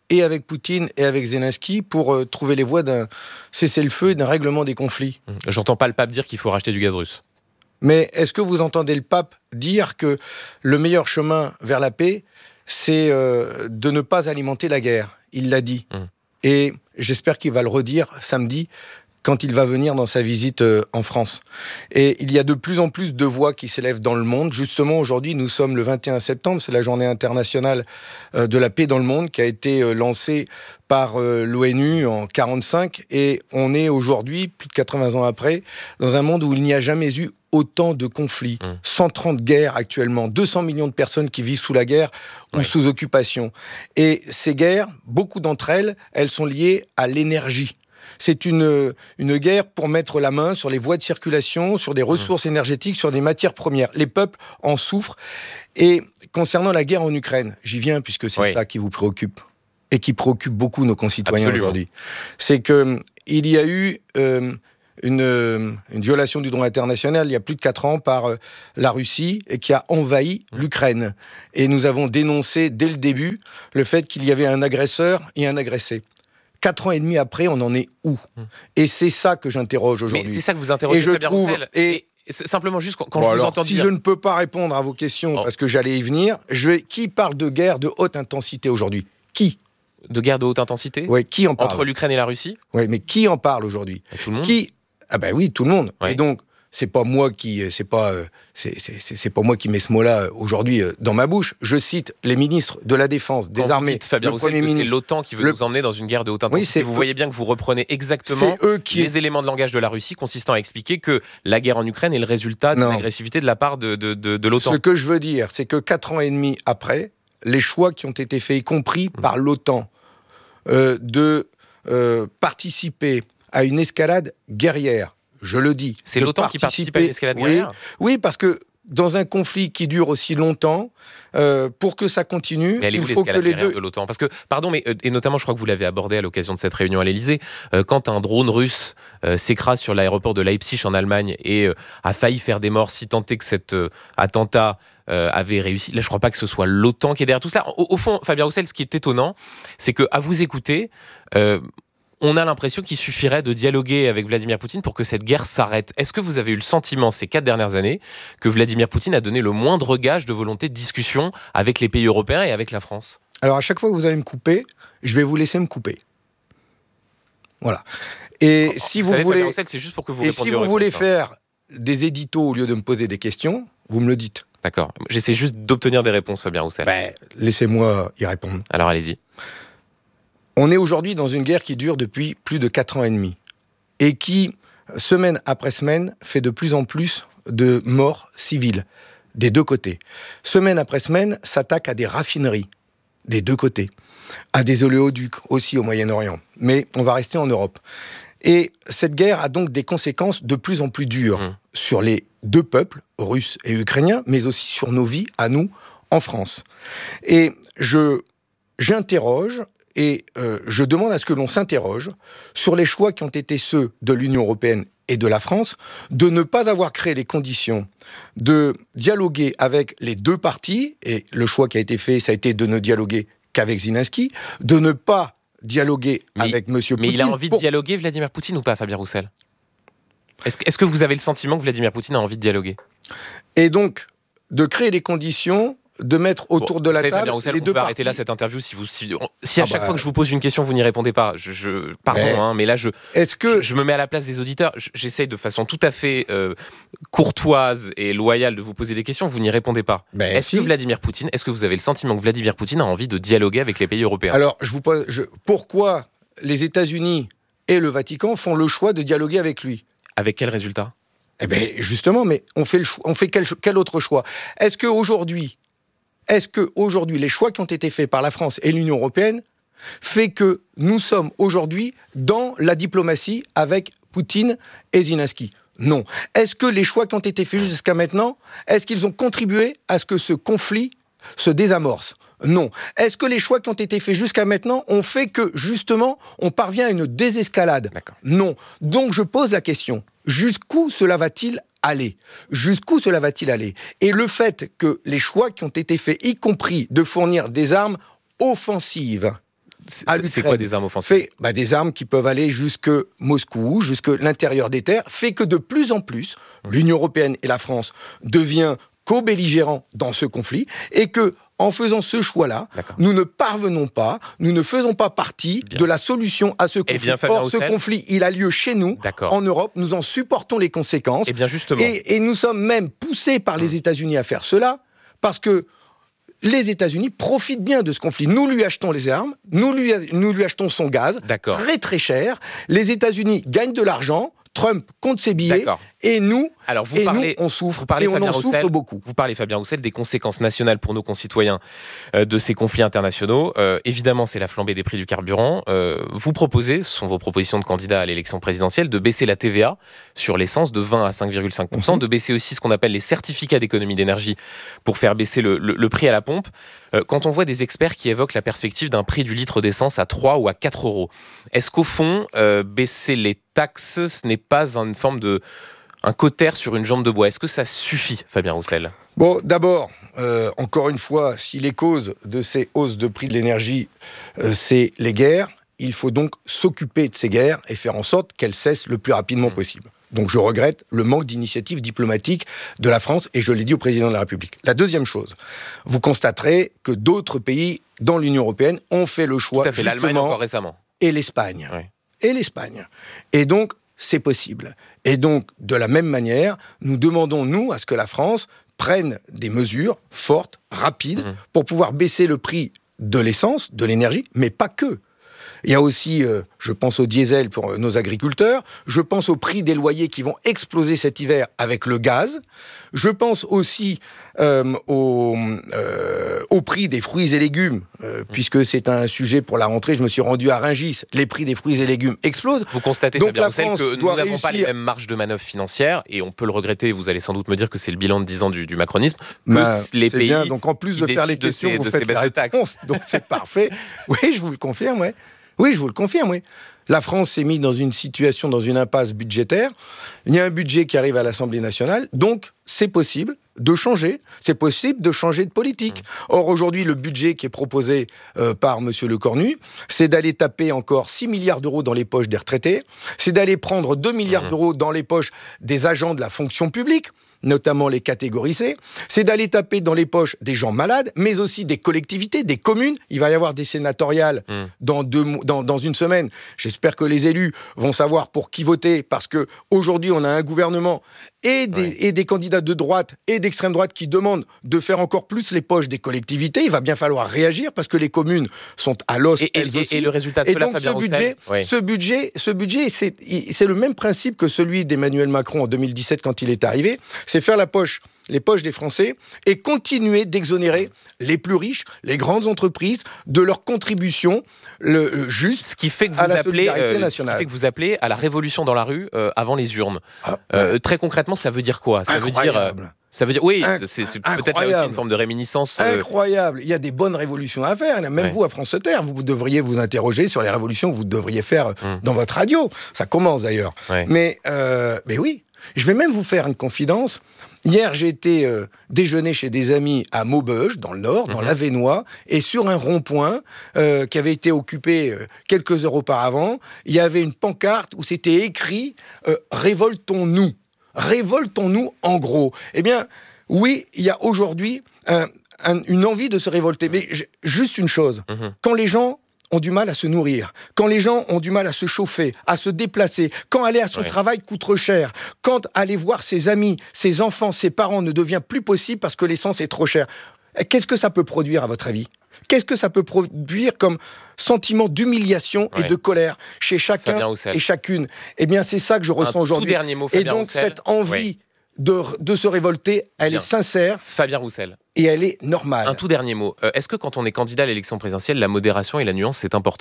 Speaker 23: et avec Poutine et avec Zelensky pour euh, trouver les voies d'un cessez-le-feu et d'un règlement des conflits.
Speaker 4: J'entends pas le pape dire qu'il faut racheter du gaz russe.
Speaker 23: Mais est-ce que vous entendez le pape dire que le meilleur chemin vers la paix, c'est euh, de ne pas alimenter la guerre? Il l'a dit. Mmh. Et j'espère qu'il va le redire samedi, quand il va venir dans sa visite euh, en France. Et il y a de plus en plus de voix qui s'élèvent dans le monde. Justement, aujourd'hui, nous sommes le vingt et un septembre, c'est la journée internationale euh, de la paix dans le monde qui a été euh, lancée par euh, l'ONU en quarante-cinq. Et on est aujourd'hui, plus de quatre-vingts ans après, dans un monde où il n'y a jamais eu autant de conflits. Mmh. cent trente guerres actuellement, deux cents millions de personnes qui vivent sous la guerre ou oui. sous occupation. Et ces guerres, beaucoup d'entre elles, elles sont liées à l'énergie. C'est une, une guerre pour mettre la main sur les voies de circulation, sur des ressources mmh. énergétiques, sur des matières premières. Les peuples en souffrent. Et concernant la guerre en Ukraine, j'y viens puisque c'est oui. ça qui vous préoccupe et qui préoccupe beaucoup nos concitoyens Absolument. aujourd'hui. C'est qu'il y a eu euh, une, une violation du droit international il y a plus de quatre ans par euh, la Russie et qui a envahi mmh. l'Ukraine. Et nous avons dénoncé dès le début le fait qu'il y avait un agresseur et un agressé. Quatre ans et demi après, on en est où ? Et c'est ça que j'interroge aujourd'hui.
Speaker 4: Mais c'est ça que vous interrogez,
Speaker 23: et je
Speaker 4: Fabien
Speaker 23: trouve,
Speaker 4: Roussel.
Speaker 23: et,
Speaker 4: et simplement juste quand, quand
Speaker 23: bon
Speaker 4: je vous
Speaker 23: alors,
Speaker 4: entends
Speaker 23: si
Speaker 4: dire...
Speaker 23: je ne peux pas répondre à vos questions, oh. parce que j'allais y venir, je vais... qui parle de guerre de haute intensité aujourd'hui ? Qui ?
Speaker 4: De guerre de haute intensité ?
Speaker 23: Oui, qui en parle ?
Speaker 4: Entre l'Ukraine et la Russie ?
Speaker 23: Oui, mais qui en parle aujourd'hui ?
Speaker 4: Tout le monde ?
Speaker 23: Qui... Ah ben oui, tout le monde.
Speaker 4: Ouais.
Speaker 23: Et donc, c'est pas moi qui, c'est pas, c'est, c'est, c'est pas moi qui mets ce mot-là aujourd'hui dans ma bouche. Je cite les ministres de la Défense, des
Speaker 4: Quand
Speaker 23: armées,
Speaker 4: vous dites, Fabien
Speaker 23: le
Speaker 4: Roussel,
Speaker 23: Premier
Speaker 4: que
Speaker 23: ministre.
Speaker 4: C'est l'OTAN qui veut
Speaker 23: le...
Speaker 4: nous emmener dans une guerre de haute intensité.
Speaker 23: Oui,
Speaker 4: vous
Speaker 23: eux...
Speaker 4: voyez bien que vous reprenez exactement
Speaker 23: qui...
Speaker 4: les éléments de langage de la Russie, consistant à expliquer que la guerre en Ukraine est le résultat d'une agressivité de la part de, de, de, de l'OTAN.
Speaker 23: Ce que je veux dire, c'est que quatre ans et demi après, les choix qui ont été faits, y compris mmh. par l'OTAN, euh, de euh, participer à une escalade guerrière. Je le dis.
Speaker 4: C'est l'OTAN qui participe à une escalade guerrière ?
Speaker 23: Oui, oui, parce que dans un conflit qui dure aussi longtemps, euh, pour que ça continue,
Speaker 4: mais
Speaker 23: il faut que les deux...
Speaker 4: de l'OTAN. Parce que, pardon, mais et notamment, je crois que vous l'avez abordé à l'occasion de cette réunion à l'Élysée, euh, quand un drone russe euh, s'écrase sur l'aéroport de Leipzig en Allemagne et euh, a failli faire des morts, si tant est que cet euh, attentat euh, avait réussi. Là, je ne crois pas que ce soit l'OTAN qui est derrière tout cela. Au, au fond, Fabien Roussel, ce qui est étonnant, c'est que à vous écouter. Euh, On a l'impression qu'il suffirait de dialoguer avec Vladimir Poutine pour que cette guerre s'arrête. Est-ce que vous avez eu le sentiment, ces quatre dernières années, que Vladimir Poutine a donné le moindre gage de volonté de discussion avec les pays européens et avec la France ?
Speaker 23: Alors, à chaque fois que vous allez me couper, je vais vous laisser me couper. Voilà. Et
Speaker 4: oh,
Speaker 23: si
Speaker 4: vous,
Speaker 23: vous
Speaker 4: savez,
Speaker 23: voulez,
Speaker 4: Roussel, c'est juste pour que vous
Speaker 23: et si vous voulez faire des éditos au lieu de me poser des questions, vous me le dites.
Speaker 4: D'accord. J'essaie juste d'obtenir des réponses, Fabien Roussel.
Speaker 23: Ben, laissez-moi y répondre.
Speaker 4: Alors, allez-y.
Speaker 23: On est aujourd'hui dans une guerre qui dure depuis plus de quatre ans et demi et qui, semaine après semaine, fait de plus en plus de morts civiles des deux côtés. Semaine après semaine, s'attaque à des raffineries des deux côtés, à des oléoducs aussi au Moyen-Orient. Mais on va rester en Europe. Et cette guerre a donc des conséquences de plus en plus dures mmh. sur les deux peuples, russes et ukrainiens, mais aussi sur nos vies, à nous, en France. Et je, j'interroge... Et euh, je demande à ce que l'on s'interroge sur les choix qui ont été ceux de l'Union européenne et de la France, de ne pas avoir créé les conditions de dialoguer avec les deux parties, et le choix qui a été fait, ça a été de ne dialoguer qu'avec Zelensky, de ne pas dialoguer mais, avec M. Poutine.
Speaker 4: Mais il a envie pour... de dialoguer, Vladimir Poutine, ou pas, Fabien Roussel ? Est-ce, est-ce que vous avez le sentiment que Vladimir Poutine a envie de dialoguer ?
Speaker 23: Et donc, de créer les conditions... de mettre autour
Speaker 4: bon,
Speaker 23: de la
Speaker 4: savez,
Speaker 23: table
Speaker 4: Fabien Roussel,
Speaker 23: les
Speaker 4: on
Speaker 23: deux
Speaker 4: peut
Speaker 23: parties.
Speaker 4: Arrêter là cette interview si vous si, si à
Speaker 23: ah
Speaker 4: chaque
Speaker 23: bah,
Speaker 4: fois que je vous pose une question vous n'y répondez pas. Je, je pardon,
Speaker 23: mais,
Speaker 4: hein, mais là je
Speaker 23: est-ce que
Speaker 4: je, je me mets à la place des auditeurs. J'essaye de façon tout à fait euh, courtoise et loyale de vous poser des questions. Vous n'y répondez pas.
Speaker 23: Ben,
Speaker 4: est-ce
Speaker 23: si.
Speaker 4: que Vladimir Poutine, est-ce que vous avez le sentiment que Vladimir Poutine a envie de dialoguer avec les pays européens ?
Speaker 23: Alors je vous pose, je, pourquoi les États-Unis et le Vatican font le choix de dialoguer avec lui ?
Speaker 4: Avec quel résultat ?
Speaker 23: Eh bien justement, mais on fait le choix, on fait quel, quel autre choix ? Est-ce que aujourd'hui Est-ce qu'aujourd'hui, les choix qui ont été faits par la France et l'Union européenne fait que nous sommes aujourd'hui dans la diplomatie avec Poutine et Zelensky ? Non. Est-ce que les choix qui ont été faits jusqu'à maintenant, est-ce qu'ils ont contribué à ce que ce conflit se désamorce ? Non. Est-ce que les choix qui ont été faits jusqu'à maintenant ont fait que, justement, on parvient à une désescalade ?
Speaker 4: D'accord.
Speaker 23: Non. Donc je pose la question, jusqu'où cela va-t-il aller ? Jusqu'où cela va-t-il aller ? Et le fait que les choix qui ont été faits, y compris de fournir des armes offensives à
Speaker 4: C'est quoi des armes offensives?
Speaker 23: fait, bah, Des armes qui peuvent aller jusque Moscou, jusque l'intérieur des terres, fait que de plus en plus, l'Union européenne et la France deviennent co-belligérants dans ce conflit, et que en faisant ce choix-là, nous ne parvenons pas, nous ne faisons pas partie bien. de la solution à ce conflit.
Speaker 4: Eh bien, Fabien
Speaker 23: Or, ce
Speaker 4: Roussel,
Speaker 23: conflit, il a lieu chez nous, en Europe, nous en supportons les conséquences.
Speaker 4: Eh bien, justement.
Speaker 23: Et, et nous sommes même poussés par les États-Unis à faire cela, parce que les États-Unis profitent bien de ce conflit. Nous lui achetons les armes, nous lui, nous lui achetons son gaz, très très cher. Les États-Unis gagnent de l'argent, Trump compte ses billets, et nous,
Speaker 4: Alors vous
Speaker 23: et
Speaker 4: parlez,
Speaker 23: nous, on souffre,
Speaker 4: vous parlez,
Speaker 23: et on
Speaker 4: Fabien
Speaker 23: en
Speaker 4: Roussel,
Speaker 23: souffre beaucoup.
Speaker 4: Vous parlez, Fabien Roussel, des conséquences nationales pour nos concitoyens euh, de ces conflits internationaux. Euh, évidemment, c'est la flambée des prix du carburant. Euh, vous proposez, ce sont vos propositions de candidats à l'élection présidentielle, de baisser la T V A sur l'essence de vingt à cinq virgule cinq pour cent, mmh. de baisser aussi ce qu'on appelle les certificats d'économie d'énergie pour faire baisser le, le, le prix à la pompe. Euh, quand on voit des experts qui évoquent la perspective d'un prix du litre d'essence à trois ou à quatre euros, est-ce qu'au fond, euh, baisser les taxes, ce n'est pas une forme de... un cautère sur une jambe de bois? Est-ce que ça suffit, Fabien Roussel?
Speaker 23: Bon, d'abord, euh, encore une fois, si les causes de ces hausses de prix de l'énergie, euh, c'est les guerres, il faut donc s'occuper de ces guerres et faire en sorte qu'elles cessent le plus rapidement possible. Donc je regrette le manque d'initiative diplomatique de la France, et je l'ai dit au président de la République. La deuxième chose, vous constaterez que d'autres pays dans l'Union européenne ont fait le choix,
Speaker 4: tout à fait, l'Allemagne encore récemment,
Speaker 23: et l'Espagne,
Speaker 4: oui.
Speaker 23: et l'Espagne. Et donc, c'est possible. Et donc, de la même manière, nous demandons, nous, à ce que la France prenne des mesures fortes, rapides, mmh. pour pouvoir baisser le prix de l'essence, de l'énergie, mais pas que. Il y a aussi, euh, je pense au diesel pour euh, nos agriculteurs, je pense au prix des loyers qui vont exploser cet hiver avec le gaz, je pense aussi euh, au, euh, au prix des fruits et légumes, euh, mmh. puisque c'est un sujet pour la rentrée, je me suis rendu à Rungis, les prix des fruits et légumes explosent.
Speaker 4: Vous constatez,
Speaker 23: donc,
Speaker 4: Fabien Roussel, que nous n'avons
Speaker 23: réussir...
Speaker 4: pas les mêmes marges de manœuvre financières, et on peut le regretter, vous allez sans doute me dire que c'est le bilan de dix ans du, du macronisme, que
Speaker 23: ben,
Speaker 4: les pays...
Speaker 23: Bien. Donc en plus de faire les questions,
Speaker 4: de ces,
Speaker 23: vous
Speaker 4: de
Speaker 23: faites la réponse, donc c'est parfait. Oui, je vous le confirme, oui. Oui, je vous le confirme, oui. La France s'est mise dans une situation, dans une impasse budgétaire. Il y a un budget qui arrive à l'Assemblée nationale, donc c'est possible de changer. C'est possible de changer de politique. Or, aujourd'hui, le budget qui est proposé euh, par M. Lecornu, c'est d'aller taper encore six milliards d'euros dans les poches des retraités, c'est d'aller prendre deux milliards mmh. d'euros dans les poches des agents de la fonction publique, notamment les catégories C, c'est d'aller taper dans les poches des gens malades, mais aussi des collectivités, des communes. Il va y avoir des sénatoriales mmh. dans, deux, dans, dans une semaine. J'espère que les élus vont savoir pour qui voter, parce qu'aujourd'hui, on a un gouvernement et des, oui. et des candidats de droite et d'extrême droite qui demandent de faire encore plus les poches des collectivités. Il va bien falloir réagir, parce que les communes sont à l'os,
Speaker 4: et,
Speaker 23: elles
Speaker 4: et,
Speaker 23: aussi.
Speaker 4: Et le résultat de
Speaker 23: et
Speaker 4: cela,
Speaker 23: donc,
Speaker 4: Fabien
Speaker 23: ce budget,
Speaker 4: oui.
Speaker 23: ce budget, ce budget c'est, c'est le même principe que celui d'Emmanuel Macron en deux mille dix-sept quand il est arrivé. C'est faire la poche, les poches des Français et continuer d'exonérer les plus riches, les grandes entreprises, de leur contribution le, juste
Speaker 4: ce qui fait que vous
Speaker 23: à la
Speaker 4: appelez,
Speaker 23: solidarité
Speaker 4: euh,
Speaker 23: nationale.
Speaker 4: Ce qui fait que vous appelez à la révolution dans la rue euh, avant les urnes.
Speaker 23: Ah,
Speaker 4: euh, ouais. Très concrètement, ça veut dire quoi? Ça veut dire, euh, ça veut dire, oui,
Speaker 23: Inc-
Speaker 4: c'est, c'est peut-être là aussi une forme de réminiscence. Euh...
Speaker 23: Incroyable. Il y a des bonnes révolutions à faire. Même ouais. vous, à France Inter, vous devriez vous interroger sur les révolutions que vous devriez faire mmh. dans votre radio. Ça commence d'ailleurs.
Speaker 4: Ouais.
Speaker 23: Mais, euh, mais oui, je vais même vous faire une confidence. Hier, j'ai été euh, déjeuner chez des amis à Maubeuge, dans le Nord, dans mmh. l'Avesnois, et sur un rond-point euh, qui avait été occupé euh, quelques heures auparavant, il y avait une pancarte où c'était écrit euh, « Révoltons-nous ». Révoltons-nous en gros. Eh bien, oui, il y a aujourd'hui un, un, une envie de se révolter. Mais j- juste une chose, mmh. quand les gens ont du mal à se nourrir, quand les gens ont du mal à se chauffer, à se déplacer, quand aller à son oui. travail coûte trop cher, quand aller voir ses amis, ses enfants, ses parents ne devient plus possible parce que l'essence est trop chère, qu'est-ce que ça peut produire à votre avis ? Qu'est-ce que ça peut produire comme sentiment d'humiliation ouais. et de colère chez chacun et chacune ? Eh bien, c'est ça que je ressens
Speaker 4: un
Speaker 23: aujourd'hui.
Speaker 4: Tout dernier mot, Fabien
Speaker 23: et donc,
Speaker 4: Roussel.
Speaker 23: cette envie oui. de, de se révolter, elle
Speaker 4: Bien.
Speaker 23: est sincère.
Speaker 4: Fabien Roussel.
Speaker 23: Et elle est normale.
Speaker 4: Un tout dernier mot. Euh, est-ce que quand on est candidat à l'élection présidentielle, la modération et la nuance, c'est important ?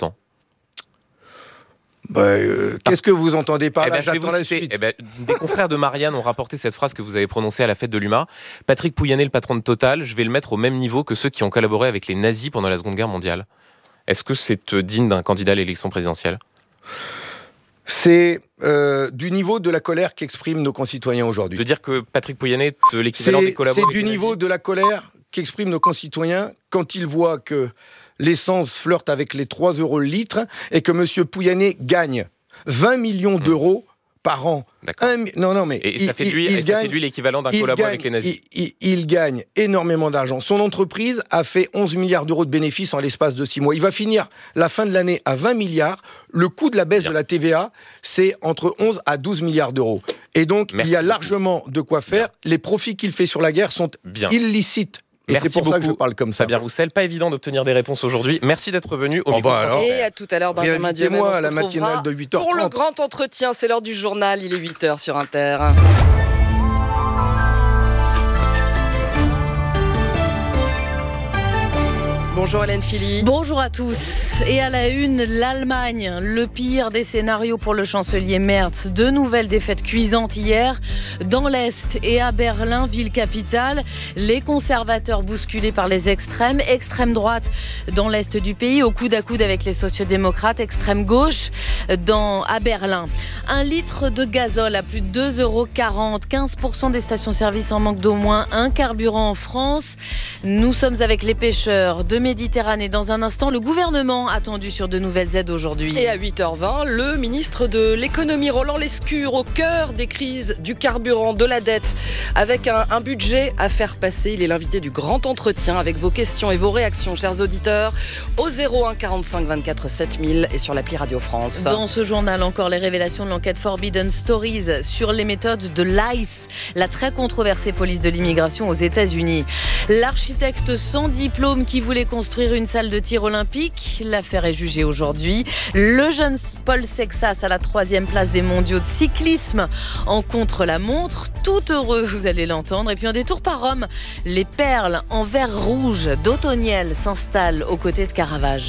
Speaker 23: Bah, euh, qu'est-ce que vous entendez par
Speaker 4: eh
Speaker 23: là ?
Speaker 4: ben,
Speaker 23: J'attends la
Speaker 4: citer,
Speaker 23: suite.
Speaker 4: Eh ben, des confrères de Marianne ont rapporté cette phrase que vous avez prononcée à la fête de l'U M A. Patrick Pouyanné, le patron de Total, je vais le mettre au même niveau que ceux qui ont collaboré avec les nazis pendant la Seconde Guerre mondiale. Est-ce que c'est digne d'un candidat à l'élection présidentielle ?
Speaker 23: C'est euh, du niveau de la colère qu'expriment nos concitoyens aujourd'hui.
Speaker 4: De dire que Patrick Pouyanné est l'équivalent
Speaker 23: c'est,
Speaker 4: des collaborateurs.
Speaker 23: C'est du niveau de la colère qu'expriment nos concitoyens quand ils voient que l'essence flirte avec les trois euros le litre et que M. Pouyanné gagne vingt millions d'euros par an. Un, non, non, mais
Speaker 4: et
Speaker 23: il,
Speaker 4: ça fait
Speaker 23: il,
Speaker 4: de lui,
Speaker 23: il
Speaker 4: et
Speaker 23: gagne,
Speaker 4: ça fait de lui l'équivalent d'un collabo avec les nazis.
Speaker 23: Il, il, il gagne énormément d'argent. Son entreprise a fait onze milliards d'euros de bénéfices en l'espace de six mois. Il va finir la fin de l'année à vingt milliards. Le coût de la baisse Bien. de la T V A, c'est entre onze à douze milliards d'euros. Et donc, Merci il y a largement de quoi faire. Bien. Les profits qu'il fait sur la guerre sont Bien. illicites. Et
Speaker 4: Merci
Speaker 23: c'est pour
Speaker 4: beaucoup,
Speaker 23: ça que je parle comme ça.
Speaker 4: Fabien Roussel, pas évident d'obtenir des réponses aujourd'hui. Merci d'être venu au
Speaker 23: oh
Speaker 4: micro.
Speaker 23: Bah alors,
Speaker 2: et à tout à l'heure, Benjamin Duhamel.
Speaker 23: Invitez-moi à la matinale de huit heures trente.
Speaker 2: Pour le grand entretien, c'est l'heure du journal, il est huit heures sur Inter. Bonjour Hélène Philly.
Speaker 8: Bonjour à tous. Et à la une, l'Allemagne, le pire des scénarios pour le chancelier Merz. Deux nouvelles défaites cuisantes hier dans l'Est et à Berlin, ville capitale. Les conservateurs bousculés par les extrêmes, extrême droite dans l'Est du pays, au coude à coude avec les sociodémocrates, extrême gauche dans, à Berlin. Un litre de gazole à plus de deux euros quarante. quinze pour cent des stations-service en manque d'au moins un carburant en France. Nous sommes avec les pêcheurs de Méditerranée. Dans un instant, le gouvernement attendu sur de nouvelles aides aujourd'hui.
Speaker 2: Et à huit heures vingt, le ministre de l'économie Roland Lescure au cœur des crises du carburant, de la dette, avec un, un budget à faire passer. Il est l'invité du grand entretien avec vos questions et vos réactions, chers auditeurs, au zéro un quarante-cinq vingt-quatre sept mille et sur l'appli Radio France.
Speaker 8: Dans ce journal, encore les révélations de l'enquête Forbidden Stories sur les méthodes de l'I C E, la très controversée police de l'immigration aux États-Unis. L'architecte sans diplôme qui voulait construire une salle de tir olympique. L'affaire est jugée aujourd'hui. Le jeune Paul Sexas à la troisième place des mondiaux de cyclisme en contre-la-montre. Tout heureux, vous allez l'entendre. Et puis un détour par Rome. Les perles en verre rouge d'Ottoniel s'installent aux côtés de Caravage.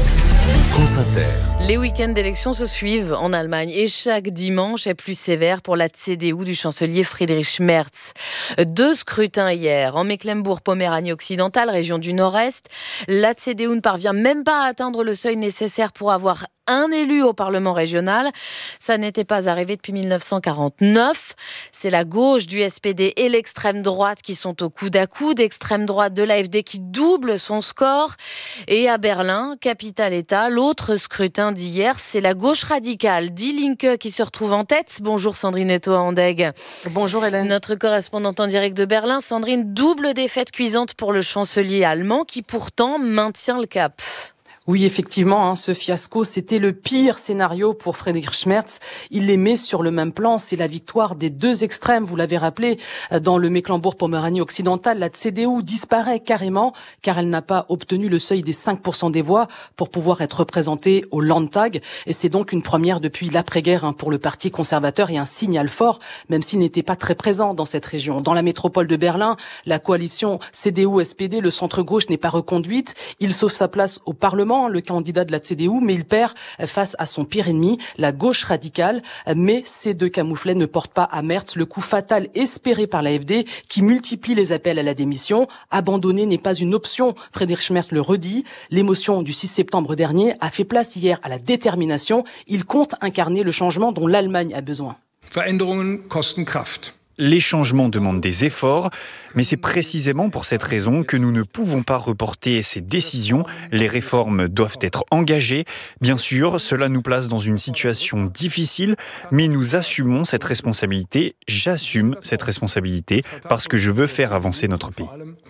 Speaker 1: France Inter.
Speaker 8: Les week-ends d'élections se suivent en Allemagne et chaque dimanche est plus sévère pour la C D U du chancelier Friedrich Merz. Deux scrutins hier en Mecklembourg-Poméranie occidentale, région du Nord-Est. La C D U ne parvient même pas à atteindre le seuil nécessaire pour avoir un élu au Parlement régional. Ça n'était pas arrivé depuis mille neuf cent quarante-neuf. C'est la gauche du S P D et l'extrême droite qui sont au coude à coude. Extrême droite de l'A F D qui double son score. Et à Berlin, capitale-État, l'autre scrutin d'hier, c'est la gauche radicale, Die Linke, qui se retrouve en tête. Bonjour Sandrine Etoa-Andegg.
Speaker 7: Bonjour Hélène.
Speaker 8: Notre correspondante en direct de Berlin. Sandrine, double défaite cuisante pour le chancelier allemand qui pourtant maintient le cap.
Speaker 7: Oui, effectivement, hein, ce fiasco, c'était le pire scénario pour Friedrich Merz. Il les met sur le même plan. C'est la victoire des deux extrêmes. Vous l'avez rappelé, dans le Mecklembourg-Poméranie occidental, la C D U disparaît carrément car elle n'a pas obtenu le seuil des cinq pour cent des voix pour pouvoir être représentée au Landtag. Et c'est donc une première depuis l'après-guerre hein, pour le parti conservateur et un signal fort, même s'il n'était pas très présent dans cette région. Dans la métropole de Berlin, la coalition C D U S P D, le centre-gauche, n'est pas reconduite. Il sauve sa place au Parlement, le candidat de la C D U, mais il perd face à son pire ennemi, la gauche radicale. Mais ces deux camouflets ne portent pas à Merz le coup fatal espéré par l'A F D qui multiplie les appels à la démission. Abandonner n'est pas une option, Friedrich Merz le redit. L'émotion du six septembre dernier a fait place hier à la détermination. Il compte incarner le changement dont l'Allemagne a besoin.
Speaker 10: Veränderungen kosten Kraft.
Speaker 11: Les changements demandent des efforts, mais c'est précisément pour cette raison que nous ne pouvons pas reporter ces décisions. Les réformes doivent être engagées. Bien sûr, cela nous place dans une situation difficile, mais nous assumons cette responsabilité. J'assume cette responsabilité parce que je veux faire avancer notre pays.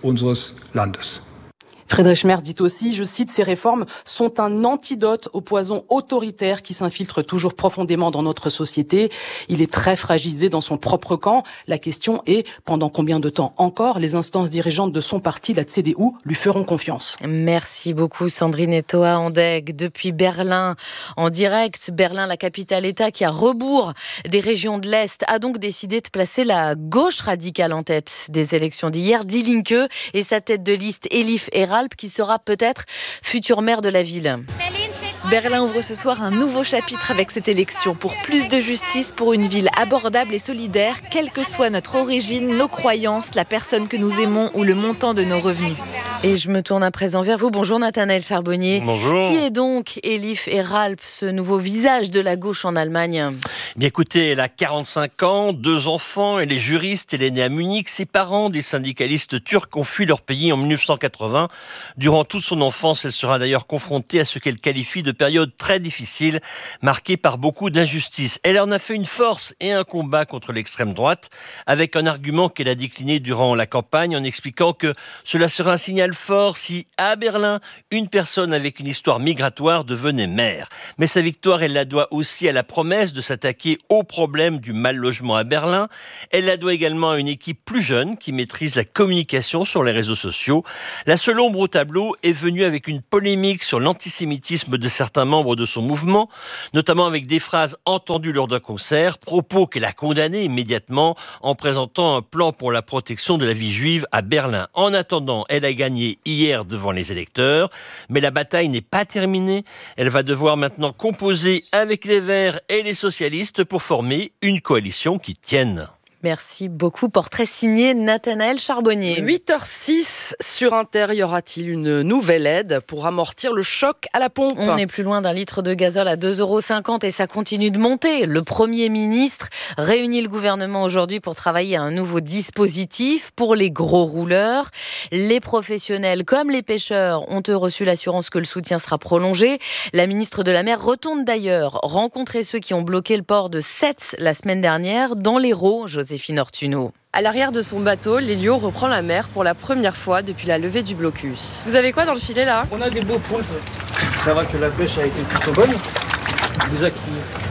Speaker 7: Friedrich Merz dit aussi, je cite, ces réformes sont un antidote au poison autoritaire qui s'infiltre toujours profondément dans notre société. Il est très fragilisé dans son propre camp. La question est, pendant combien de temps encore les instances dirigeantes de son parti, la C D U, lui feront confiance?
Speaker 8: Merci beaucoup Sandrine Etoa-Andegg. Depuis Berlin, en direct, Berlin, la capitale-État qui, à rebours des régions de l'Est, a donc décidé de placer la gauche radicale en tête des élections d'hier, Die Linke, et sa tête de liste Elif Eralp, qui sera peut-être future maire de la ville.
Speaker 24: Berlin steht
Speaker 9: Berlin ouvre ce soir un nouveau chapitre avec cette élection pour plus de justice, pour une ville abordable et solidaire, quelle que soit notre origine, nos croyances, la personne que nous aimons ou le montant de nos revenus.
Speaker 8: Et je me tourne à présent vers vous. Bonjour Nathanaël Charbonnier.
Speaker 12: Bonjour.
Speaker 8: Qui est donc Elif Eralp, ce nouveau visage de la gauche en Allemagne ?
Speaker 12: Bien écoutez, elle a quarante-cinq ans, deux enfants, elle est juriste, elle est née à Munich. Ses parents, des syndicalistes turcs, ont fui leur pays en dix-neuf cent quatre-vingts. Durant toute son enfance, elle sera d'ailleurs confrontée à ce qu'elle qualifie de période très difficile, marquée par beaucoup d'injustices. Elle en a fait une force et un combat contre l'extrême droite, avec un argument qu'elle a décliné durant la campagne en expliquant que cela serait un signal fort si, à Berlin, une personne avec une histoire migratoire devenait maire. Mais sa victoire, elle la doit aussi à la promesse de s'attaquer au problème du mal logement à Berlin. Elle la doit également à une équipe plus jeune qui maîtrise la communication sur les réseaux sociaux. La seule ombre au tableau est venue avec une polémique sur l'antisémitisme de certains membres de son mouvement, notamment avec des phrases entendues lors d'un concert, propos qu'elle a condamnés immédiatement en présentant un plan pour la protection de la vie juive à Berlin. En attendant, elle a gagné hier devant les électeurs, mais la bataille n'est pas terminée. Elle va devoir maintenant composer avec les Verts et les socialistes pour former une coalition qui tienne.
Speaker 8: Merci beaucoup. Portrait signé Nathanaël Charbonnier.
Speaker 2: huit heures six sur Inter, y aura-t-il une nouvelle aide pour amortir le choc à la pompe ?
Speaker 8: On n'est plus loin d'un litre de gazole à deux euros cinquante et ça continue de monter. Le Premier ministre réunit le gouvernement aujourd'hui pour travailler à un nouveau dispositif pour les gros rouleurs. Les professionnels comme les pêcheurs ont eux reçu l'assurance que le soutien sera prolongé. La ministre de la Mer retourne d'ailleurs rencontrer ceux qui ont bloqué le port de Sète la semaine dernière dans l'Hérault. Joséphine Ortuno.
Speaker 14: À l'arrière de son bateau, l'Élio reprend la mer pour la première fois depuis la levée du blocus. Vous avez quoi dans le filet là ?
Speaker 24: On a des beaux poulpes. Ça va que la pêche a été plutôt bonne. Déjà qui,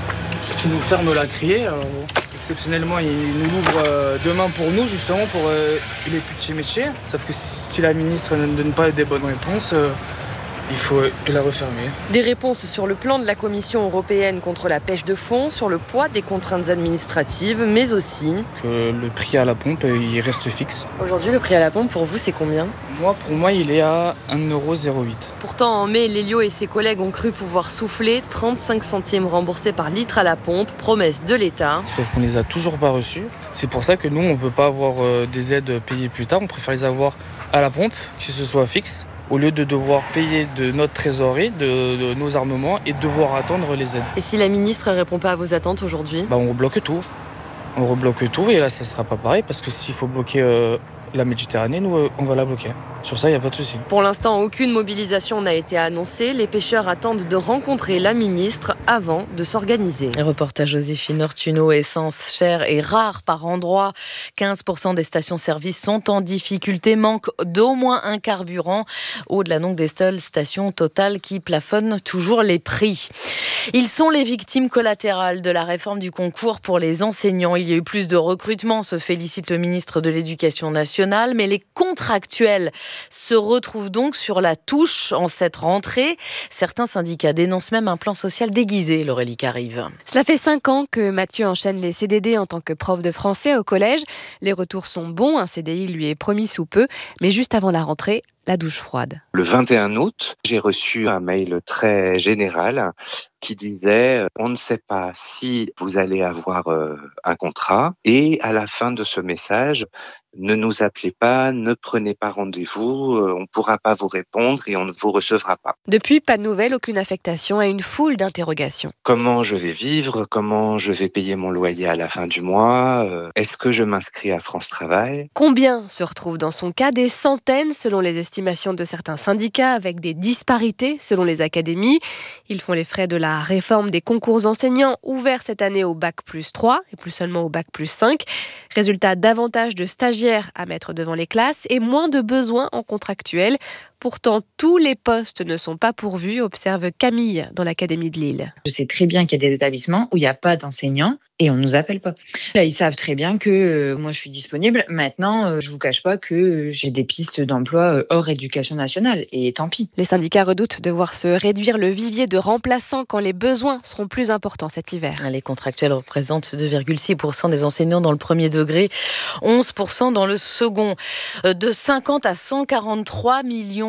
Speaker 24: qui nous ferme la criée. Alors, exceptionnellement, il nous l'ouvre euh, demain pour nous, justement, pour euh, les petits métiers. Sauf que si la ministre ne donne pas des bonnes réponses, euh, il faut la refermer.
Speaker 14: Des réponses sur le plan de la Commission européenne contre la pêche de fond, sur le poids des contraintes administratives, mais aussi...
Speaker 24: Que le prix à la pompe, il reste fixe.
Speaker 14: Aujourd'hui, le prix à la pompe, pour vous, c'est combien ?
Speaker 24: Moi, pour moi, il est à un euro zéro huit.
Speaker 14: Pourtant, en mai, Lélio et ses collègues ont cru pouvoir souffler trente-cinq centimes remboursés par litre à la pompe, promesse de l'État.
Speaker 24: Sauf qu'on les a toujours pas reçus. C'est pour ça que nous, on veut pas avoir euh, des aides payées plus tard. On préfère les avoir à la pompe, que ce soit fixe, au lieu de devoir payer de notre trésorerie, de, de nos armements et de devoir attendre les aides.
Speaker 14: Et si la ministre ne répond pas à vos attentes aujourd'hui ?
Speaker 24: Bah on rebloque tout. On rebloque tout et là, ça sera pas pareil parce que s'il faut bloquer euh, la Méditerranée, nous, euh, on va la bloquer. Sur ça, il n'y a pas de souci.
Speaker 14: Pour l'instant, aucune mobilisation n'a été annoncée. Les pêcheurs attendent de rencontrer la ministre avant de s'organiser.
Speaker 8: Reportage Joséphine Ortuno. Essence chère et rare par endroit. quinze pour cent des stations-service sont en difficulté, manque d'au moins un carburant. Au-delà donc des seules stations Total qui plafonnent toujours les prix. Ils sont les victimes collatérales de la réforme du concours pour les enseignants. Il y a eu plus de recrutement, se félicite le ministre de l'Éducation nationale, mais les contractuels se retrouvent donc sur la touche en cette rentrée. Certains syndicats dénoncent même un plan social déguisé, Laurélie Carive.
Speaker 25: Cela fait cinq ans que Mathieu enchaîne les C D D en tant que prof de français au collège. Les retours sont bons, un C D I lui est promis sous peu, mais juste avant la rentrée, la douche froide.
Speaker 26: Le vingt et un août, j'ai reçu un mail très général qui disait « On ne sait pas si vous allez avoir euh, un contrat » et à la fin de ce message, ne nous appelez pas, ne prenez pas rendez-vous, euh, on ne pourra pas vous répondre et on ne vous recevra pas.
Speaker 25: Depuis, pas de nouvelles, aucune affectation et une foule d'interrogations.
Speaker 26: Comment je vais vivre ? Comment je vais payer mon loyer à la fin du mois ? euh, Est-ce que je m'inscris à France Travail ?
Speaker 25: Combien se retrouvent dans son cas ? Des centaines selon les estimations de certains syndicats, avec des disparités selon les académies. Ils font les frais de la réforme des concours enseignants ouverts cette année au bac plus trois et plus seulement au bac plus cinq. Résultat, davantage de stagiaires à mettre devant les classes et moins de besoins en contractuel. Pourtant, tous les postes ne sont pas pourvus, observe Camille dans l'Académie de Lille.
Speaker 27: Je sais très bien qu'il y a des établissements où il n'y a pas d'enseignants et on ne nous appelle pas. Là, ils savent très bien que euh, moi, je suis disponible. Maintenant, euh, je ne vous cache pas que euh, j'ai des pistes d'emploi euh, hors éducation nationale et tant pis.
Speaker 25: Les syndicats redoutent de voir se réduire le vivier de remplaçants quand les besoins seront plus importants cet hiver.
Speaker 8: Les contractuels représentent deux virgule six pour cent des enseignants dans le premier degré, onze pour cent dans le second. De cinquante à cent quarante-trois millions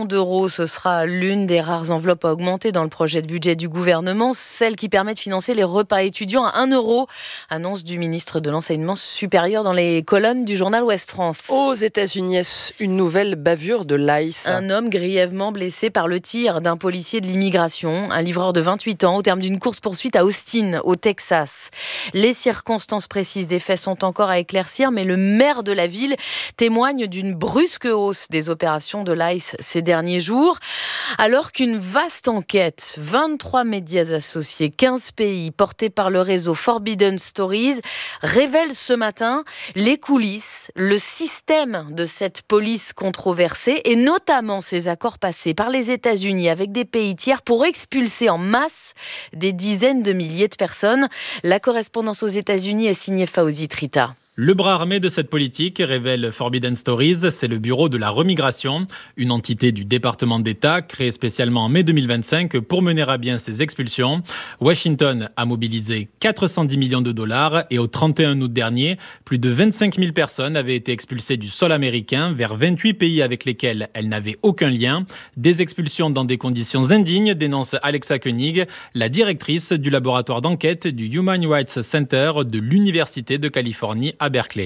Speaker 8: millions d'euros. Ce sera l'une des rares enveloppes à augmenter dans le projet de budget du gouvernement, celle qui permet de financer les repas étudiants à un euro. Annonce du ministre de l'Enseignement supérieur dans les colonnes du journal Ouest France.
Speaker 2: Aux États-Unis, une nouvelle bavure de l'I C E.
Speaker 8: Un homme grièvement blessé par le tir d'un policier de l'immigration, un livreur de vingt-huit ans, au terme d'une course-poursuite à Austin, au Texas. Les circonstances précises des faits sont encore à éclaircir, mais le maire de la ville témoigne d'une brusque hausse des opérations de l'I C E ces derniers jours, alors qu'une vaste enquête, vingt-trois médias associés, quinze pays, portés par le réseau Forbidden Stories, révèle ce matin les coulisses, le système de cette police controversée et notamment ces accords passés par les États-Unis avec des pays tiers pour expulser en masse des dizaines de milliers de personnes. La correspondance aux États-Unis est signée Fawzi Trita.
Speaker 13: Le bras armé de cette politique, révèle Forbidden Stories, c'est le Bureau de la remigration, une entité du département d'État créée spécialement en mai deux mille vingt-cinq pour mener à bien ces expulsions. Washington a mobilisé quatre cent dix millions de dollars et au trente et un août dernier, plus de vingt-cinq mille personnes avaient été expulsées du sol américain vers vingt-huit pays avec lesquels elles n'avaient aucun lien. Des expulsions dans des conditions indignes, dénonce Alexa Koenig, la directrice du laboratoire d'enquête du Human Rights Center de l'Université de Californie à Berkeley.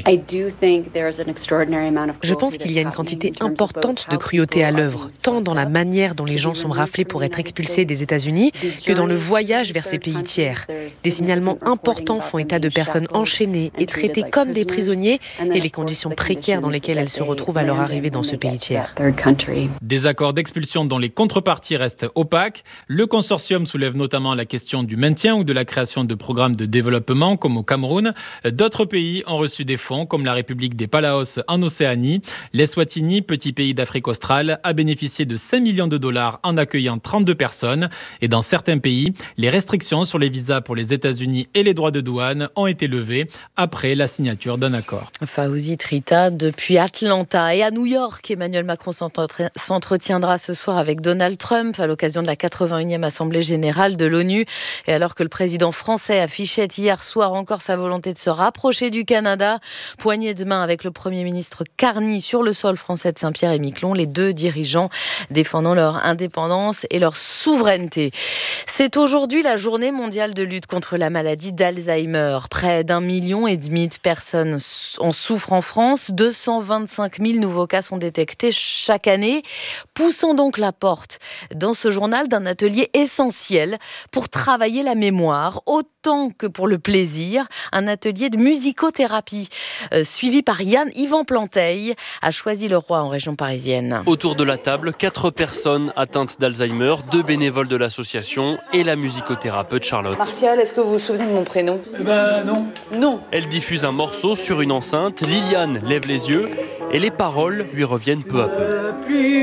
Speaker 15: Je pense qu'il y a une quantité importante de cruauté à l'œuvre, tant dans la manière dont les gens sont raflés pour être expulsés des États-Unis que dans le voyage vers ces pays tiers. Des signalements importants font état de personnes enchaînées et traitées comme des prisonniers et les conditions précaires dans lesquelles elles se retrouvent à leur arrivée dans ce pays tiers.
Speaker 13: Des accords d'expulsion dont les contreparties restent opaques. Le consortium soulève notamment la question du maintien ou de la création de programmes de développement comme au Cameroun. D'autres pays ont reçu des fonds comme la République des Palaos en Océanie. L'Eswatini, petit pays d'Afrique australe, a bénéficié de cinq millions de dollars en accueillant trente-deux personnes. Et dans certains pays, les restrictions sur les visas pour les États-Unis et les droits de douane ont été levées après la signature d'un accord.
Speaker 8: Fawzi Trita depuis Atlanta. Et à New York, Emmanuel Macron s'entretiendra ce soir avec Donald Trump à l'occasion de la quatre-vingt-unième Assemblée générale de l'ONU. Et alors que le président français affichait hier soir encore sa volonté de se rapprocher du Canada, poignée de main avec le Premier ministre Carney sur le sol français de Saint-Pierre-et-Miquelon, les deux dirigeants défendant leur indépendance et leur souveraineté. C'est aujourd'hui la journée mondiale de lutte contre la maladie d'Alzheimer. Près d'un million et demi de personnes en souffrent en France. deux cent vingt-cinq mille nouveaux cas sont détectés chaque année, poussant donc la porte dans ce journal d'un atelier essentiel pour travailler la mémoire, autant que pour le plaisir, un atelier de musicothérapie euh, suivi par Yann Yvan Planteil à Choisy-le-Roi en région parisienne.
Speaker 16: Autour de la table, quatre personnes atteintes d'Alzheimer, deux bénévoles de l'association et la musicothérapeute Charlotte.
Speaker 17: Martial, est-ce que vous vous souvenez de mon prénom ?
Speaker 16: Eh ben non.
Speaker 17: Non.
Speaker 16: Elle diffuse un morceau sur une enceinte, Liliane lève les yeux et les paroles lui reviennent peu à peu.
Speaker 17: Le plus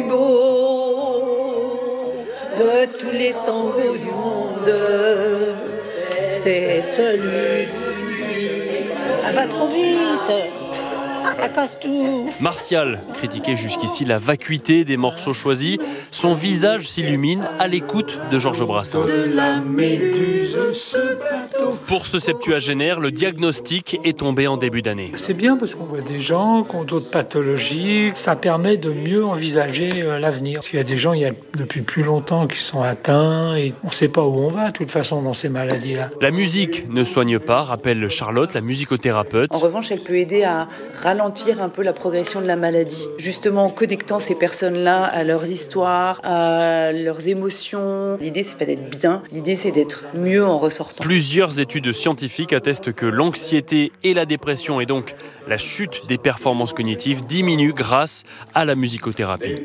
Speaker 17: beau de tous les tangos du monde, c'est celui-ci. Elle va trop vite. Elle casse tout.
Speaker 16: Martial critiquait jusqu'ici la vacuité des morceaux choisis. Son visage s'illumine à l'écoute de Georges Brassens. Pour ce septuagénaire, le diagnostic est tombé en début d'année.
Speaker 18: C'est bien parce qu'on voit des gens qui ont d'autres pathologies. Ça permet de mieux envisager l'avenir. Parce qu'il y a des gens, il y a depuis plus longtemps qui sont atteints et on ne sait pas où on va de toute façon dans ces maladies-là.
Speaker 16: La musique ne soigne pas, rappelle Charlotte, la musicothérapeute.
Speaker 17: En revanche, elle peut aider à ralentir un peu la progression de la maladie. Justement, en connectant ces personnes-là à leurs histoires, à leurs émotions. L'idée, c'est pas d'être bien, l'idée, c'est d'être mieux en ressortant.
Speaker 16: Plusieurs études scientifiques attestent que l'anxiété et la dépression et donc la chute des performances cognitives diminuent grâce à la musicothérapie.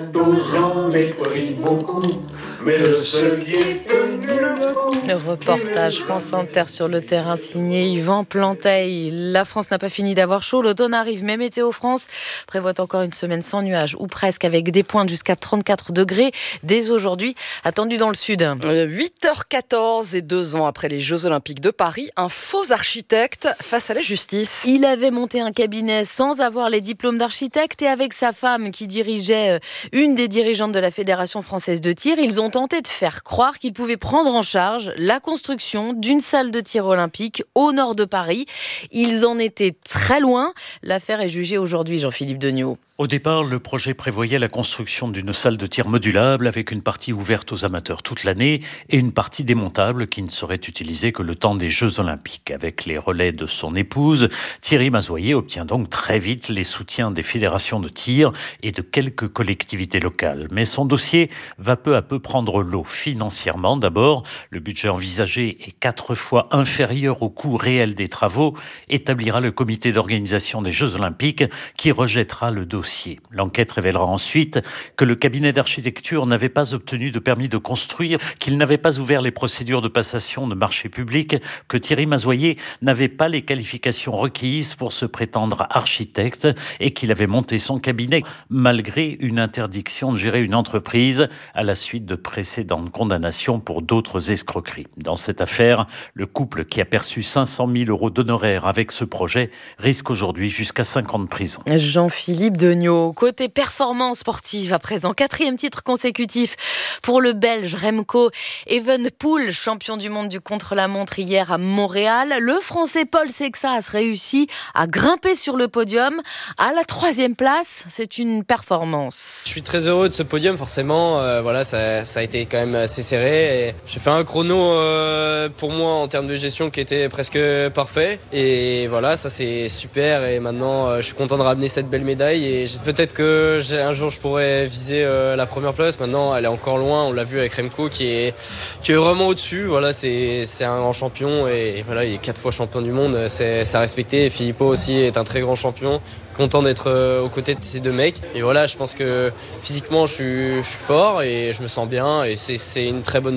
Speaker 8: Le reportage France Inter sur le terrain signé Yvan Planteil. La France n'a pas fini d'avoir chaud, l'automne arrive, mais Météo France prévoit encore une semaine sans nuages ou presque avec des pointes jusqu'à trente-quatre degrés dès aujourd'hui, attendu dans le sud.
Speaker 2: huit heures quatorze et deux ans après les Jeux Olympiques de Paris, un faux architecte face à la justice.
Speaker 8: Il avait monté un cabinet sans avoir les diplômes d'architecte et avec sa femme qui dirigeait une des dirigeantes de la Fédération française de tir, ils ont tenté de faire croire qu'ils pouvaient prendre en charge la construction d'une salle de tir olympique au nord de Paris. Ils en étaient très loin. L'affaire est jugée aujourd'hui, Jean-Philippe Degnaud.
Speaker 3: Au départ, le projet prévoyait la construction d'une salle de tir modulable avec une partie ouverte aux amateurs toute l'année et une partie démontable qui ne serait utilisée que le temps des Jeux Olympiques. Avec les relais de son épouse, Thierry Mazoyer obtient donc très vite les soutiens des fédérations de tir et de quelques collectivités locales. Mais son dossier va peu à peu prendre l'eau. Financièrement, d'abord, le budget envisagé est quatre fois inférieur au coût réel des travaux, établira le comité d'organisation des Jeux Olympiques qui rejettera le dossier. L'enquête révélera ensuite que le cabinet d'architecture n'avait pas obtenu de permis de construire, qu'il n'avait pas ouvert les procédures de passation de marché public, que Thierry Mazoyer n'avait pas les qualifications requises pour se prétendre architecte et qu'il avait monté son cabinet malgré une interdiction de gérer une entreprise à la suite de précédentes condamnations pour d'autres escroqueries. Dans cette affaire, le couple qui a perçu cinq cent mille euros d'honoraires avec ce projet risque aujourd'hui jusqu'à cinq ans de prison.
Speaker 8: Jean-Philippe de Côté performance sportive, à présent, quatrième titre consécutif pour le Belge Remco Evenepoel, champion du monde du contre-la-montre hier à Montréal. Le Français Paul Sexas réussit à grimper sur le podium à la troisième place. C'est une performance.
Speaker 5: Je suis très heureux de ce podium, forcément. Euh, voilà, ça, ça a été quand même assez serré. Et j'ai fait un chrono euh, pour moi en termes de gestion qui était presque parfait. Et voilà, ça c'est super. Et maintenant, euh, je suis content de ramener cette belle médaille. Et peut-être que j'ai, un jour je pourrais viser euh, la première place. Maintenant elle est encore loin, on l'a vu avec Remco qui est, qui est vraiment au-dessus. Voilà, c'est, c'est un grand champion et voilà, il est quatre fois champion du monde, c'est, c'est à respecter. Et Filippo aussi est un très grand champion. Content d'être euh, aux côtés de ces deux mecs. Et voilà, je pense que physiquement je suis, je suis fort et je me sens bien et c'est, c'est une très bonne